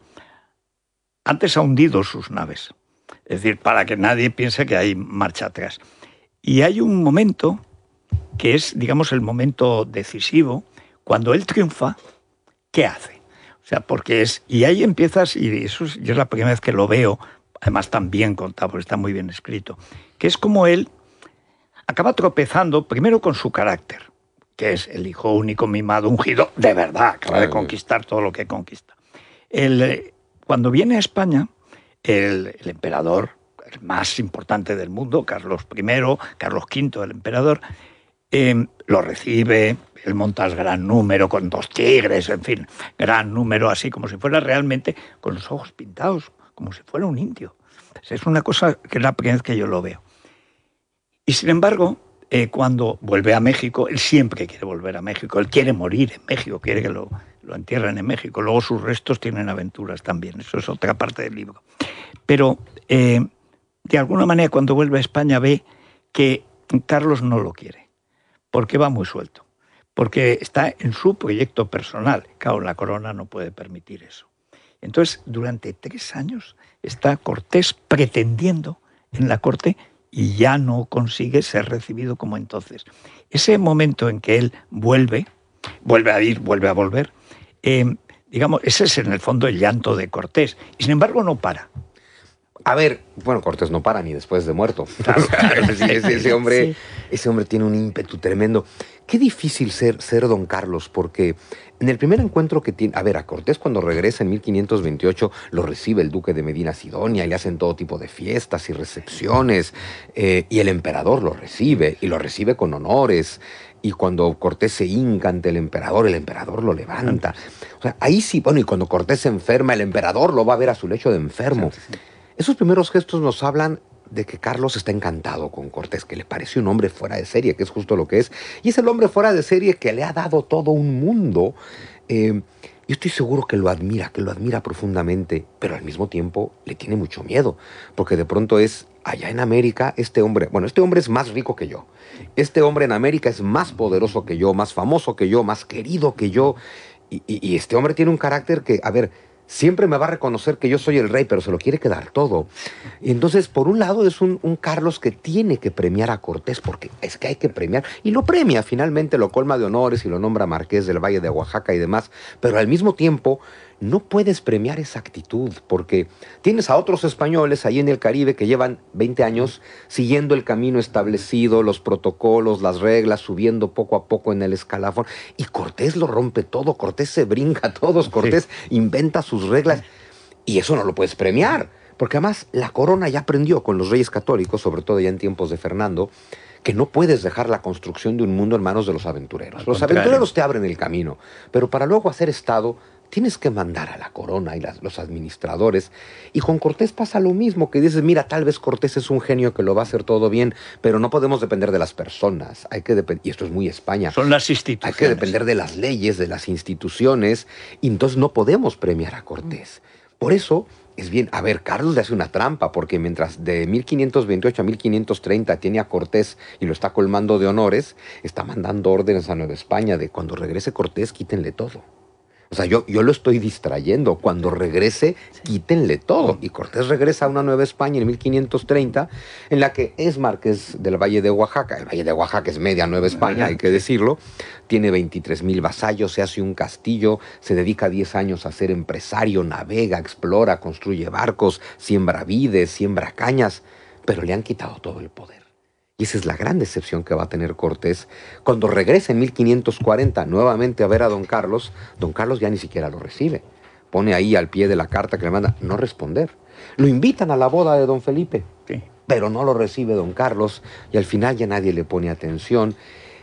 S1: Antes ha hundido sus naves, es decir, para que nadie piense que hay marcha atrás. Y hay un momento que es, digamos, el momento decisivo, cuando él triunfa, ¿qué hace? O sea, porque es... Y ahí empiezas, y eso es, yo es la primera vez que lo veo, además tan bien contado, porque está muy bien escrito, que es como él acaba tropezando primero con su carácter, que es el hijo único, mimado, ungido, de verdad, acaba de conquistar todo lo que conquista. El, cuando viene a España, el, el emperador, el más importante del mundo, Carlos primero, Carlos quinto, el emperador, eh, lo recibe, él monta gran número, con dos tigres, en fin, gran número, así como si fuera realmente con los ojos pintados, como si fuera un indio. Es una cosa que es la primera vez que yo lo veo. Y sin embargo, eh, cuando vuelve a México, él siempre quiere volver a México, él quiere morir en México, quiere que lo, lo entierren en México. Luego sus restos tienen aventuras también, eso es otra parte del libro. Pero, eh, de alguna manera, cuando vuelve a España ve que Carlos no lo quiere, porque va muy suelto, porque está en su proyecto personal. Claro, la corona no puede permitir eso. Entonces, durante tres años está Cortés pretendiendo en la corte y ya no consigue ser recibido como entonces. Ese momento en que él vuelve, vuelve a ir, vuelve a volver, eh, digamos, ese es en el fondo el llanto de Cortés. Y sin embargo no para.
S21: A ver, bueno, Cortés no para ni después de muerto. Claro, claro, ese, ese, ese, hombre, sí. ese hombre tiene un ímpetu tremendo. Qué difícil ser, ser don Carlos, porque en el primer encuentro que tiene... A ver, a Cortés cuando regresa en mil quinientos veintiocho lo recibe el duque de Medina Sidonia y le hacen todo tipo de fiestas y recepciones, eh, y el emperador lo recibe, y lo recibe con honores. Y cuando Cortés se hinca ante el emperador, el emperador lo levanta. O sea, ahí sí, bueno, y cuando Cortés se enferma, el emperador lo va a ver a su lecho de enfermo. Sí, sí. Esos primeros gestos nos hablan de que Carlos está encantado con Cortés, que le parece un hombre fuera de serie, que es justo lo que es. Y es el hombre fuera de serie que le ha dado todo un mundo. Eh, yo estoy seguro que lo admira, que lo admira profundamente, pero al mismo tiempo le tiene mucho miedo, porque de pronto es, allá en América, este hombre, bueno, este hombre es más rico que yo. Este hombre en América es más poderoso que yo, más famoso que yo, más querido que yo. Y, y, y este hombre tiene un carácter que, a ver... siempre me va a reconocer que yo soy el rey, pero se lo quiere quedar todo. Y entonces, por un lado, es un, un Carlos que tiene que premiar a Cortés, porque es que hay que premiar. Y lo premia, finalmente lo colma de honores y lo nombra marqués del Valle de Oaxaca y demás. Pero al mismo tiempo, no puedes premiar esa actitud, porque tienes a otros españoles ahí en el Caribe que llevan veinte años siguiendo el camino establecido, los protocolos, las reglas, subiendo poco a poco en el escalafón. Y Cortés lo rompe todo, Cortés se brinca a todos, Cortés sí. inventa sus reglas. Y eso no lo puedes premiar, porque además la corona ya aprendió con los reyes católicos, sobre todo ya en tiempos de Fernando, que no puedes dejar la construcción de un mundo en manos de los aventureros. Los aventureros te abren el camino, pero para luego hacer Estado tienes que mandar a la corona y las, los administradores. Y con Cortés pasa lo mismo, que dices, mira, tal vez Cortés es un genio que lo va a hacer todo bien, pero no podemos depender de las personas. Hay que depender, y esto es muy España.
S1: Son las instituciones.
S21: Hay que depender de las leyes, de las instituciones, y entonces no podemos premiar a Cortés. Por eso es bien, a ver, Carlos le hace una trampa, porque mientras de mil quinientos veintiocho a mil quinientos treinta tiene a Cortés y lo está colmando de honores, está mandando órdenes a Nueva España de cuando regrese Cortés, quítenle todo. O sea, yo, yo lo estoy distrayendo. Cuando regrese, quítenle todo. Y Cortés regresa a una Nueva España en mil quinientos treinta, en la que es marqués del Valle de Oaxaca. El Valle de Oaxaca es media Nueva España, hay que decirlo. Tiene veintitrés mil vasallos, se hace un castillo, se dedica diez años a ser empresario, navega, explora, construye barcos, siembra vides, siembra cañas, pero le han quitado todo el poder. Y esa es la gran decepción que va a tener Cortés. Cuando regresa en mil quinientos cuarenta nuevamente a ver a don Carlos, don Carlos ya ni siquiera lo recibe. Pone ahí al pie de la carta que le manda, no responder. Lo invitan a la boda de don Felipe, sí, pero no lo recibe don Carlos, y al final ya nadie le pone atención.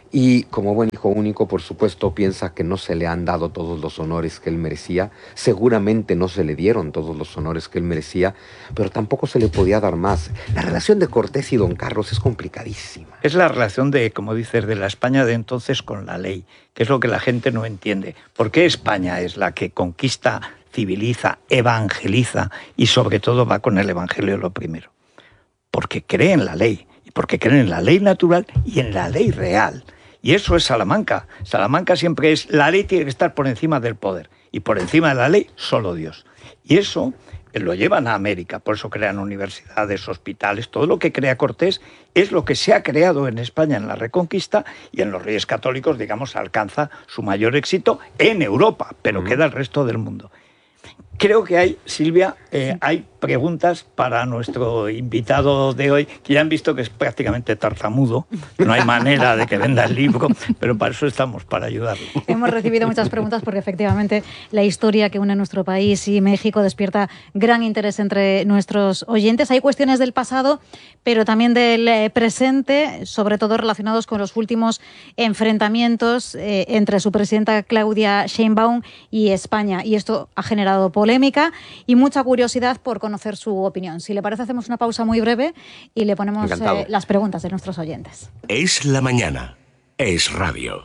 S21: Y como buen hijo único, por supuesto, piensa que no se le han dado todos los honores que él merecía. Seguramente no se le dieron todos los honores que él merecía, pero tampoco se le podía dar más. La relación de Cortés y don Carlos es complicadísima.
S1: Es la relación de, como dices, de la España de entonces con la ley, que es lo que la gente no entiende. ¿Por qué España es la que conquista, civiliza, evangeliza y sobre todo va con el evangelio lo primero? Porque cree en la ley, y porque cree en la ley natural y en la ley real. Y eso es Salamanca. Salamanca siempre es, la ley tiene que estar por encima del poder. Y por encima de la ley, solo Dios. Y eso lo llevan a América. Por eso crean universidades, hospitales. Todo lo que crea Cortés es lo que se ha creado en España en la Reconquista, y en los Reyes Católicos, digamos, alcanza su mayor éxito en Europa, pero uh-huh. queda el resto del mundo. Creo que hay, Silvia, eh, hay preguntas para nuestro invitado de hoy, que ya han visto que es prácticamente tartamudo, no hay manera de que venda el libro, pero para eso estamos, para ayudarlo.
S7: Hemos recibido muchas preguntas porque efectivamente la historia que une nuestro país y México despierta gran interés entre nuestros oyentes. Hay cuestiones del pasado, pero también del presente, sobre todo relacionados con los últimos enfrentamientos eh, entre su presidenta Claudia Sheinbaum y España, y esto ha generado polémica y mucha curiosidad por conocer su opinión. Si le parece, hacemos una pausa muy breve y le ponemos eh, las preguntas de nuestros oyentes.
S6: Es la mañana. Es radio.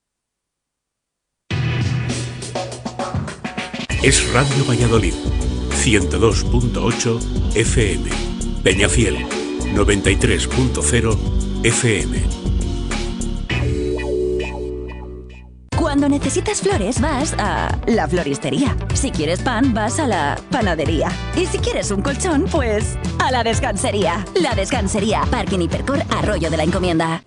S6: Es Radio Valladolid. ciento dos punto ocho F M. Peñafiel. noventa y tres punto cero F M.
S9: Cuando necesitas flores vas a la floristería. Si quieres pan vas a la panadería. Y si quieres un colchón, pues a la descansería. La Descansería, Parking Hipercor, Arroyo de la Encomienda.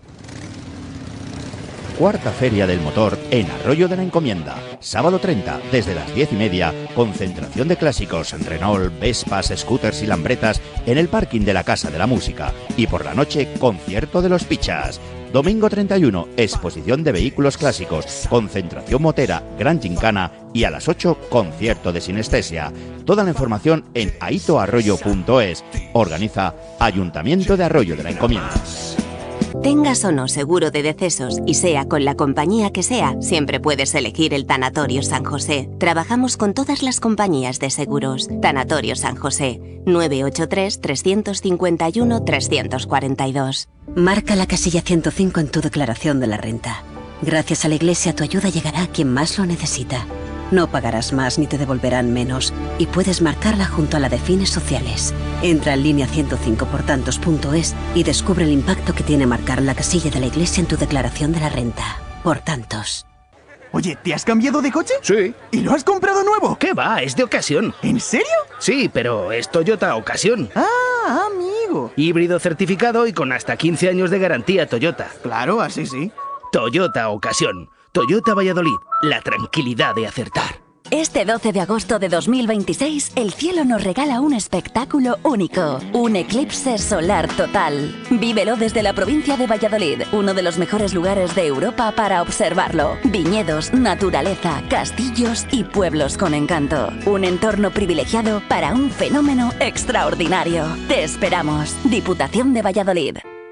S20: Cuarta Feria del Motor en Arroyo de la Encomienda. Sábado treinta, desde las diez y media, concentración de clásicos, Renault, Vespas, scooters y Lambretas en el parking de la Casa de la Música. Y por la noche, concierto de los Pichas. Domingo treinta y uno, exposición de vehículos clásicos, concentración motera, gran gincana y a las ocho, concierto de sinestesia. Toda la información en aito arroyo punto es. Organiza Ayuntamiento de Arroyo de la Encomienda.
S22: Tengas o no seguro de decesos y sea con la compañía que sea, siempre puedes elegir el Tanatorio San José. Trabajamos con todas las compañías de seguros. Tanatorio San José, nueve ocho tres, tres cinco uno, tres cuatro dos. Marca la casilla ciento cinco en tu declaración de la renta. Gracias a la Iglesia tu ayuda llegará a quien más lo necesita. No pagarás más ni te devolverán menos y puedes marcarla junto a la de fines sociales. Entra en línea ciento cinco por tantos punto es y descubre el impacto que tiene marcar la casilla de la Iglesia en tu declaración de la renta. Por tantos.
S23: Oye, ¿te has cambiado de coche?
S24: Sí.
S23: ¿Y lo has comprado nuevo?
S24: ¿Qué va? Es de ocasión.
S23: ¿En serio?
S24: Sí, pero es Toyota Ocasión.
S23: Ah, amigo.
S24: Híbrido certificado y con hasta quince años de garantía Toyota.
S23: Claro, así sí.
S24: Toyota Ocasión. Toyota Valladolid. La tranquilidad de acertar.
S9: Este doce de agosto de dos mil veintiséis, el cielo nos regala un espectáculo único, un eclipse solar total. Vívelo desde la provincia de Valladolid, uno de los mejores lugares de Europa para observarlo. Viñedos, naturaleza, castillos y pueblos con encanto. Un entorno privilegiado para un fenómeno extraordinario. Te esperamos. Diputación de Valladolid.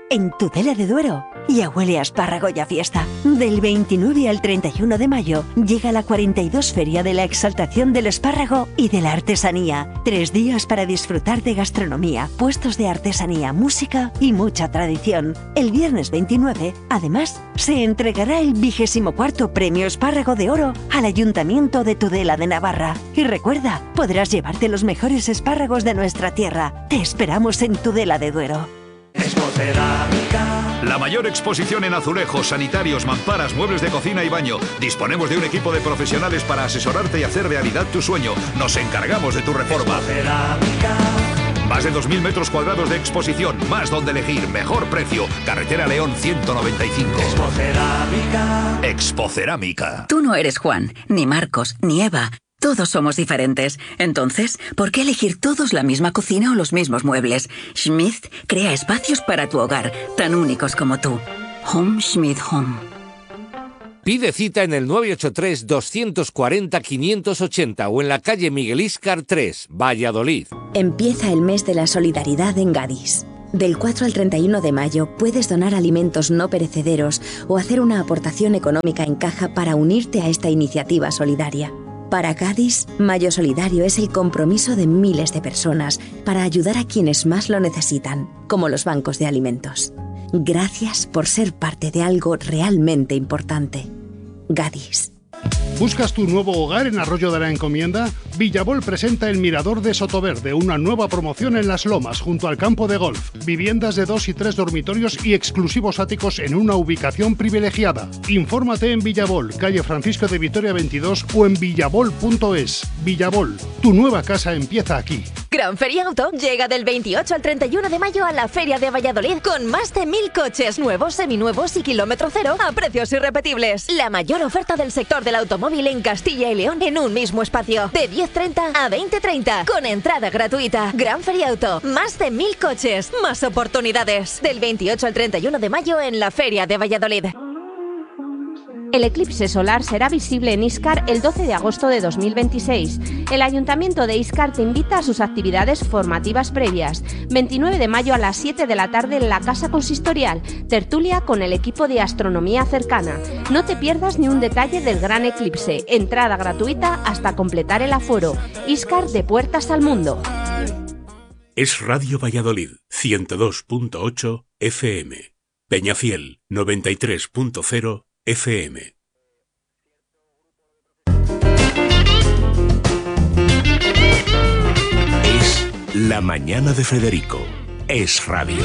S10: en Tudela de Duero. Ya huele a espárrago y a fiesta. Del veintinueve al treinta y uno de mayo llega la cuarenta y dos Feria de la Exaltación del Espárrago y de la Artesanía. Tres días para disfrutar de gastronomía, puestos de artesanía, música y mucha tradición. El viernes veintinueve, además, se entregará el vigésimo cuarto Premio Espárrago de Oro al Ayuntamiento de Tudela de Navarra. Y recuerda, podrás llevarte los mejores espárragos de nuestra tierra. Te esperamos en Tudela de Duero.
S11: La mayor exposición en azulejos, sanitarios, mamparas, muebles de cocina y baño. Disponemos de un equipo de profesionales para asesorarte y hacer realidad tu sueño. Nos encargamos de tu reforma. Más de dos mil metros cuadrados de exposición, más donde elegir, mejor precio. Carretera León ciento noventa y cinco. Expocerámica. Expocerámica.
S9: Tú no eres Juan, ni Marcos, ni Eva. Todos somos diferentes. Entonces, ¿por qué elegir todos la misma cocina o los mismos muebles? Schmidt crea espacios para tu hogar, tan únicos como tú. Home Schmidt Home.
S13: Pide cita en el nueve ocho tres, dos cuatro cero, cinco ocho cero o en la calle Miguel Íscar tres, Valladolid.
S22: Empieza el mes de la solidaridad en Gadis. Del cuatro al treinta y uno de mayo puedes donar alimentos no perecederos o hacer una aportación económica en caja para unirte a esta iniciativa solidaria. Para Gadis, Mayo Solidario es el compromiso de miles de personas para ayudar a quienes más lo necesitan, como los bancos de alimentos. Gracias por ser parte de algo realmente importante. Gadis.
S15: ¿Buscas tu nuevo hogar en Arroyo de la Encomienda? Villabol presenta el Mirador de Sotoverde, una nueva promoción en Las Lomas, junto al campo de golf. Viviendas de dos y tres dormitorios y exclusivos áticos en una ubicación privilegiada. Infórmate en Villabol, calle Francisco de Vitoria veintidós o en villabol punto es. Villabol, tu nueva casa empieza aquí.
S16: Gran Feria Auto llega del veintiocho al treinta y uno de mayo a la Feria de Valladolid con más de mil coches nuevos, seminuevos y kilómetro cero a precios irrepetibles. La mayor oferta del sector del automóvil en Castilla y León en un mismo espacio. De diez treinta a veinte treinta con entrada gratuita. Gran Feria Auto, más de mil coches, más oportunidades. Del veintiocho al treinta y uno de mayo en la Feria de Valladolid.
S19: El eclipse solar será visible en Íscar el doce de agosto de dos mil veintiséis. El Ayuntamiento de Íscar te invita a sus actividades formativas previas. veintinueve de mayo a las siete de la tarde en la Casa Consistorial. Tertulia con el equipo de astronomía cercana. No te pierdas ni un detalle del gran eclipse. Entrada gratuita hasta completar el aforo. Íscar de puertas al mundo.
S6: Es Radio Valladolid, ciento dos punto ocho F M. Peñafiel, noventa y tres punto cero F M. Es La Mañana de Federico. Es radio.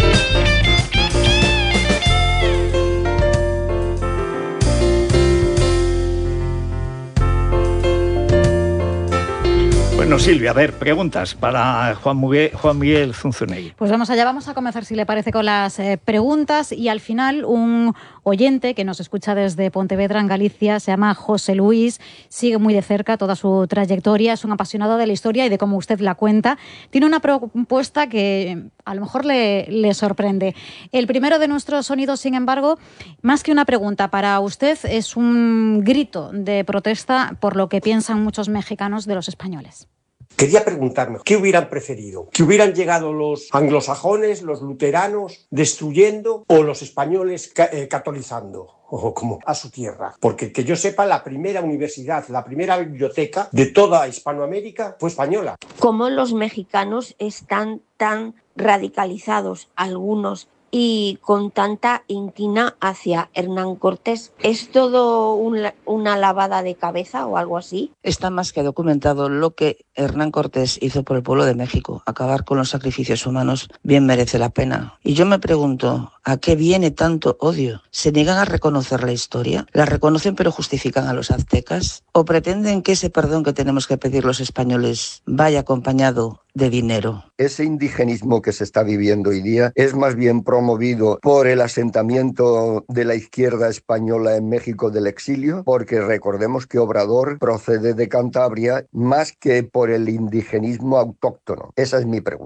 S1: Bueno, Silvia, a ver, preguntas para Juan Miguel, Juan Miguel Zunzunegui.
S7: Pues vamos allá, vamos a comenzar, si le parece, con las eh, preguntas y al final un oyente que nos escucha desde Pontevedra, en Galicia, se llama José Luis, sigue muy de cerca toda su trayectoria, es un apasionado de la historia y de cómo usted la cuenta. Tiene una propuesta que a lo mejor le, le sorprende. El primero de nuestros sonidos, sin embargo, más que una pregunta para usted, es un grito de protesta por lo que piensan muchos mexicanos de los españoles.
S25: Quería preguntarme, ¿qué hubieran preferido? ¿Que hubieran llegado los anglosajones, los luteranos, destruyendo, o los españoles ca- eh, catolizando, o como a su tierra? Porque que yo sepa, la primera universidad, la primera biblioteca de toda Hispanoamérica fue española.
S26: ¿Cómo los mexicanos están tan radicalizados, algunos, y con tanta inquina hacia Hernán Cortés? ¿Es todo un, una lavada de cabeza o algo así?
S27: Está más que documentado lo que Hernán Cortés hizo por el pueblo de México. Acabar con los sacrificios humanos bien merece la pena. Y yo me pregunto, ¿a qué viene tanto odio? ¿Se niegan a reconocer la historia? ¿La reconocen pero justifican a los aztecas? ¿O pretenden que ese perdón que tenemos que pedir los españoles vaya acompañado de dinero?
S28: Ese indigenismo que se está viviendo hoy día es más bien promovido por el asentamiento de la izquierda española en México del exilio, porque recordemos que Obrador procede de Cantabria, más que por el indigenismo autóctono. Esa es mi pregunta.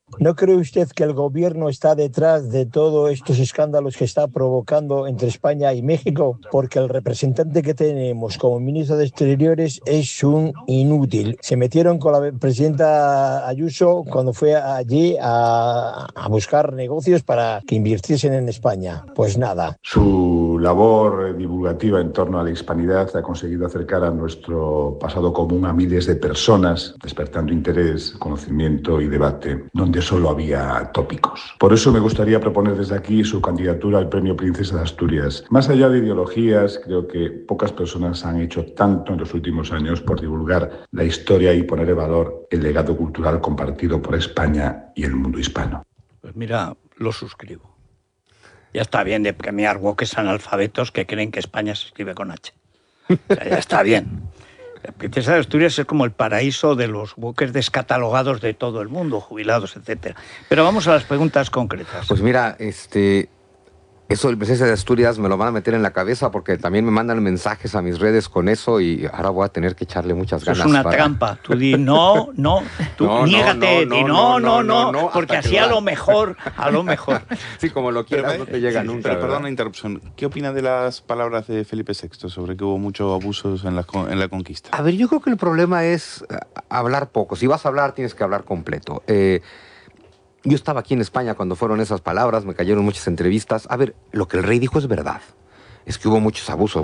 S2: ¿No cree usted que el gobierno está detrás de todos estos escándalos que está provocando entre España y México? Porque el representante que tenemos como ministro de Exteriores es un inútil. Se metieron con la presidenta Ayuso cuando fue allí a, a buscar negocios para que invirtiesen en España. Pues nada.
S4: Su labor divulgativa en torno a la hispanidad ha conseguido acercar a nuestro pasado común a miles de personas, despertando interés, conocimiento y debate, donde solo había tópicos. Por eso me gustaría proponer desde aquí su candidatura al Premio Princesa de Asturias. Más allá de ideologías, creo que pocas personas han hecho tanto en los últimos años por divulgar la historia y poner en valor el legado cultural compartido por España y el mundo hispano.
S1: Pues mira, lo suscribo. Ya está bien de premiar woques analfabetos que creen que España se escribe con H. O sea, ya está bien. La Princesa de Asturias es como el paraíso de los buques descatalogados de todo el mundo, jubilados, etcétera. Pero vamos a las preguntas concretas.
S21: Pues mira, este, eso del Princesa de Asturias me lo van a meter en la cabeza porque también me mandan mensajes a mis redes con eso y ahora voy a tener que echarle muchas
S1: Eso
S21: ganas.
S1: es una
S21: para...
S1: trampa. Tú di no, no, tú
S21: No, no,
S1: niégate,
S21: no,
S1: di
S21: no,
S1: no, no,
S21: no,
S1: no,
S21: no, no,
S1: porque
S21: hasta
S1: así
S21: que
S1: a
S21: va.
S1: lo mejor, a lo mejor.
S21: Sí, como lo quieras,
S5: Pero,
S21: no te llega
S5: sí,
S21: nunca.
S5: Pero
S21: ¿verdad?
S5: perdón la interrupción. ¿Qué opina de las palabras de Felipe sexto sobre que hubo muchos abusos en la, con- en la conquista?
S21: A ver, yo creo que el problema es eh, hablar poco. Si vas a hablar, tienes que hablar completo. Eh, yo estaba aquí en España cuando fueron esas palabras, me cayeron muchas entrevistas. A ver, lo que el rey dijo es verdad. Es que hubo muchos abusos.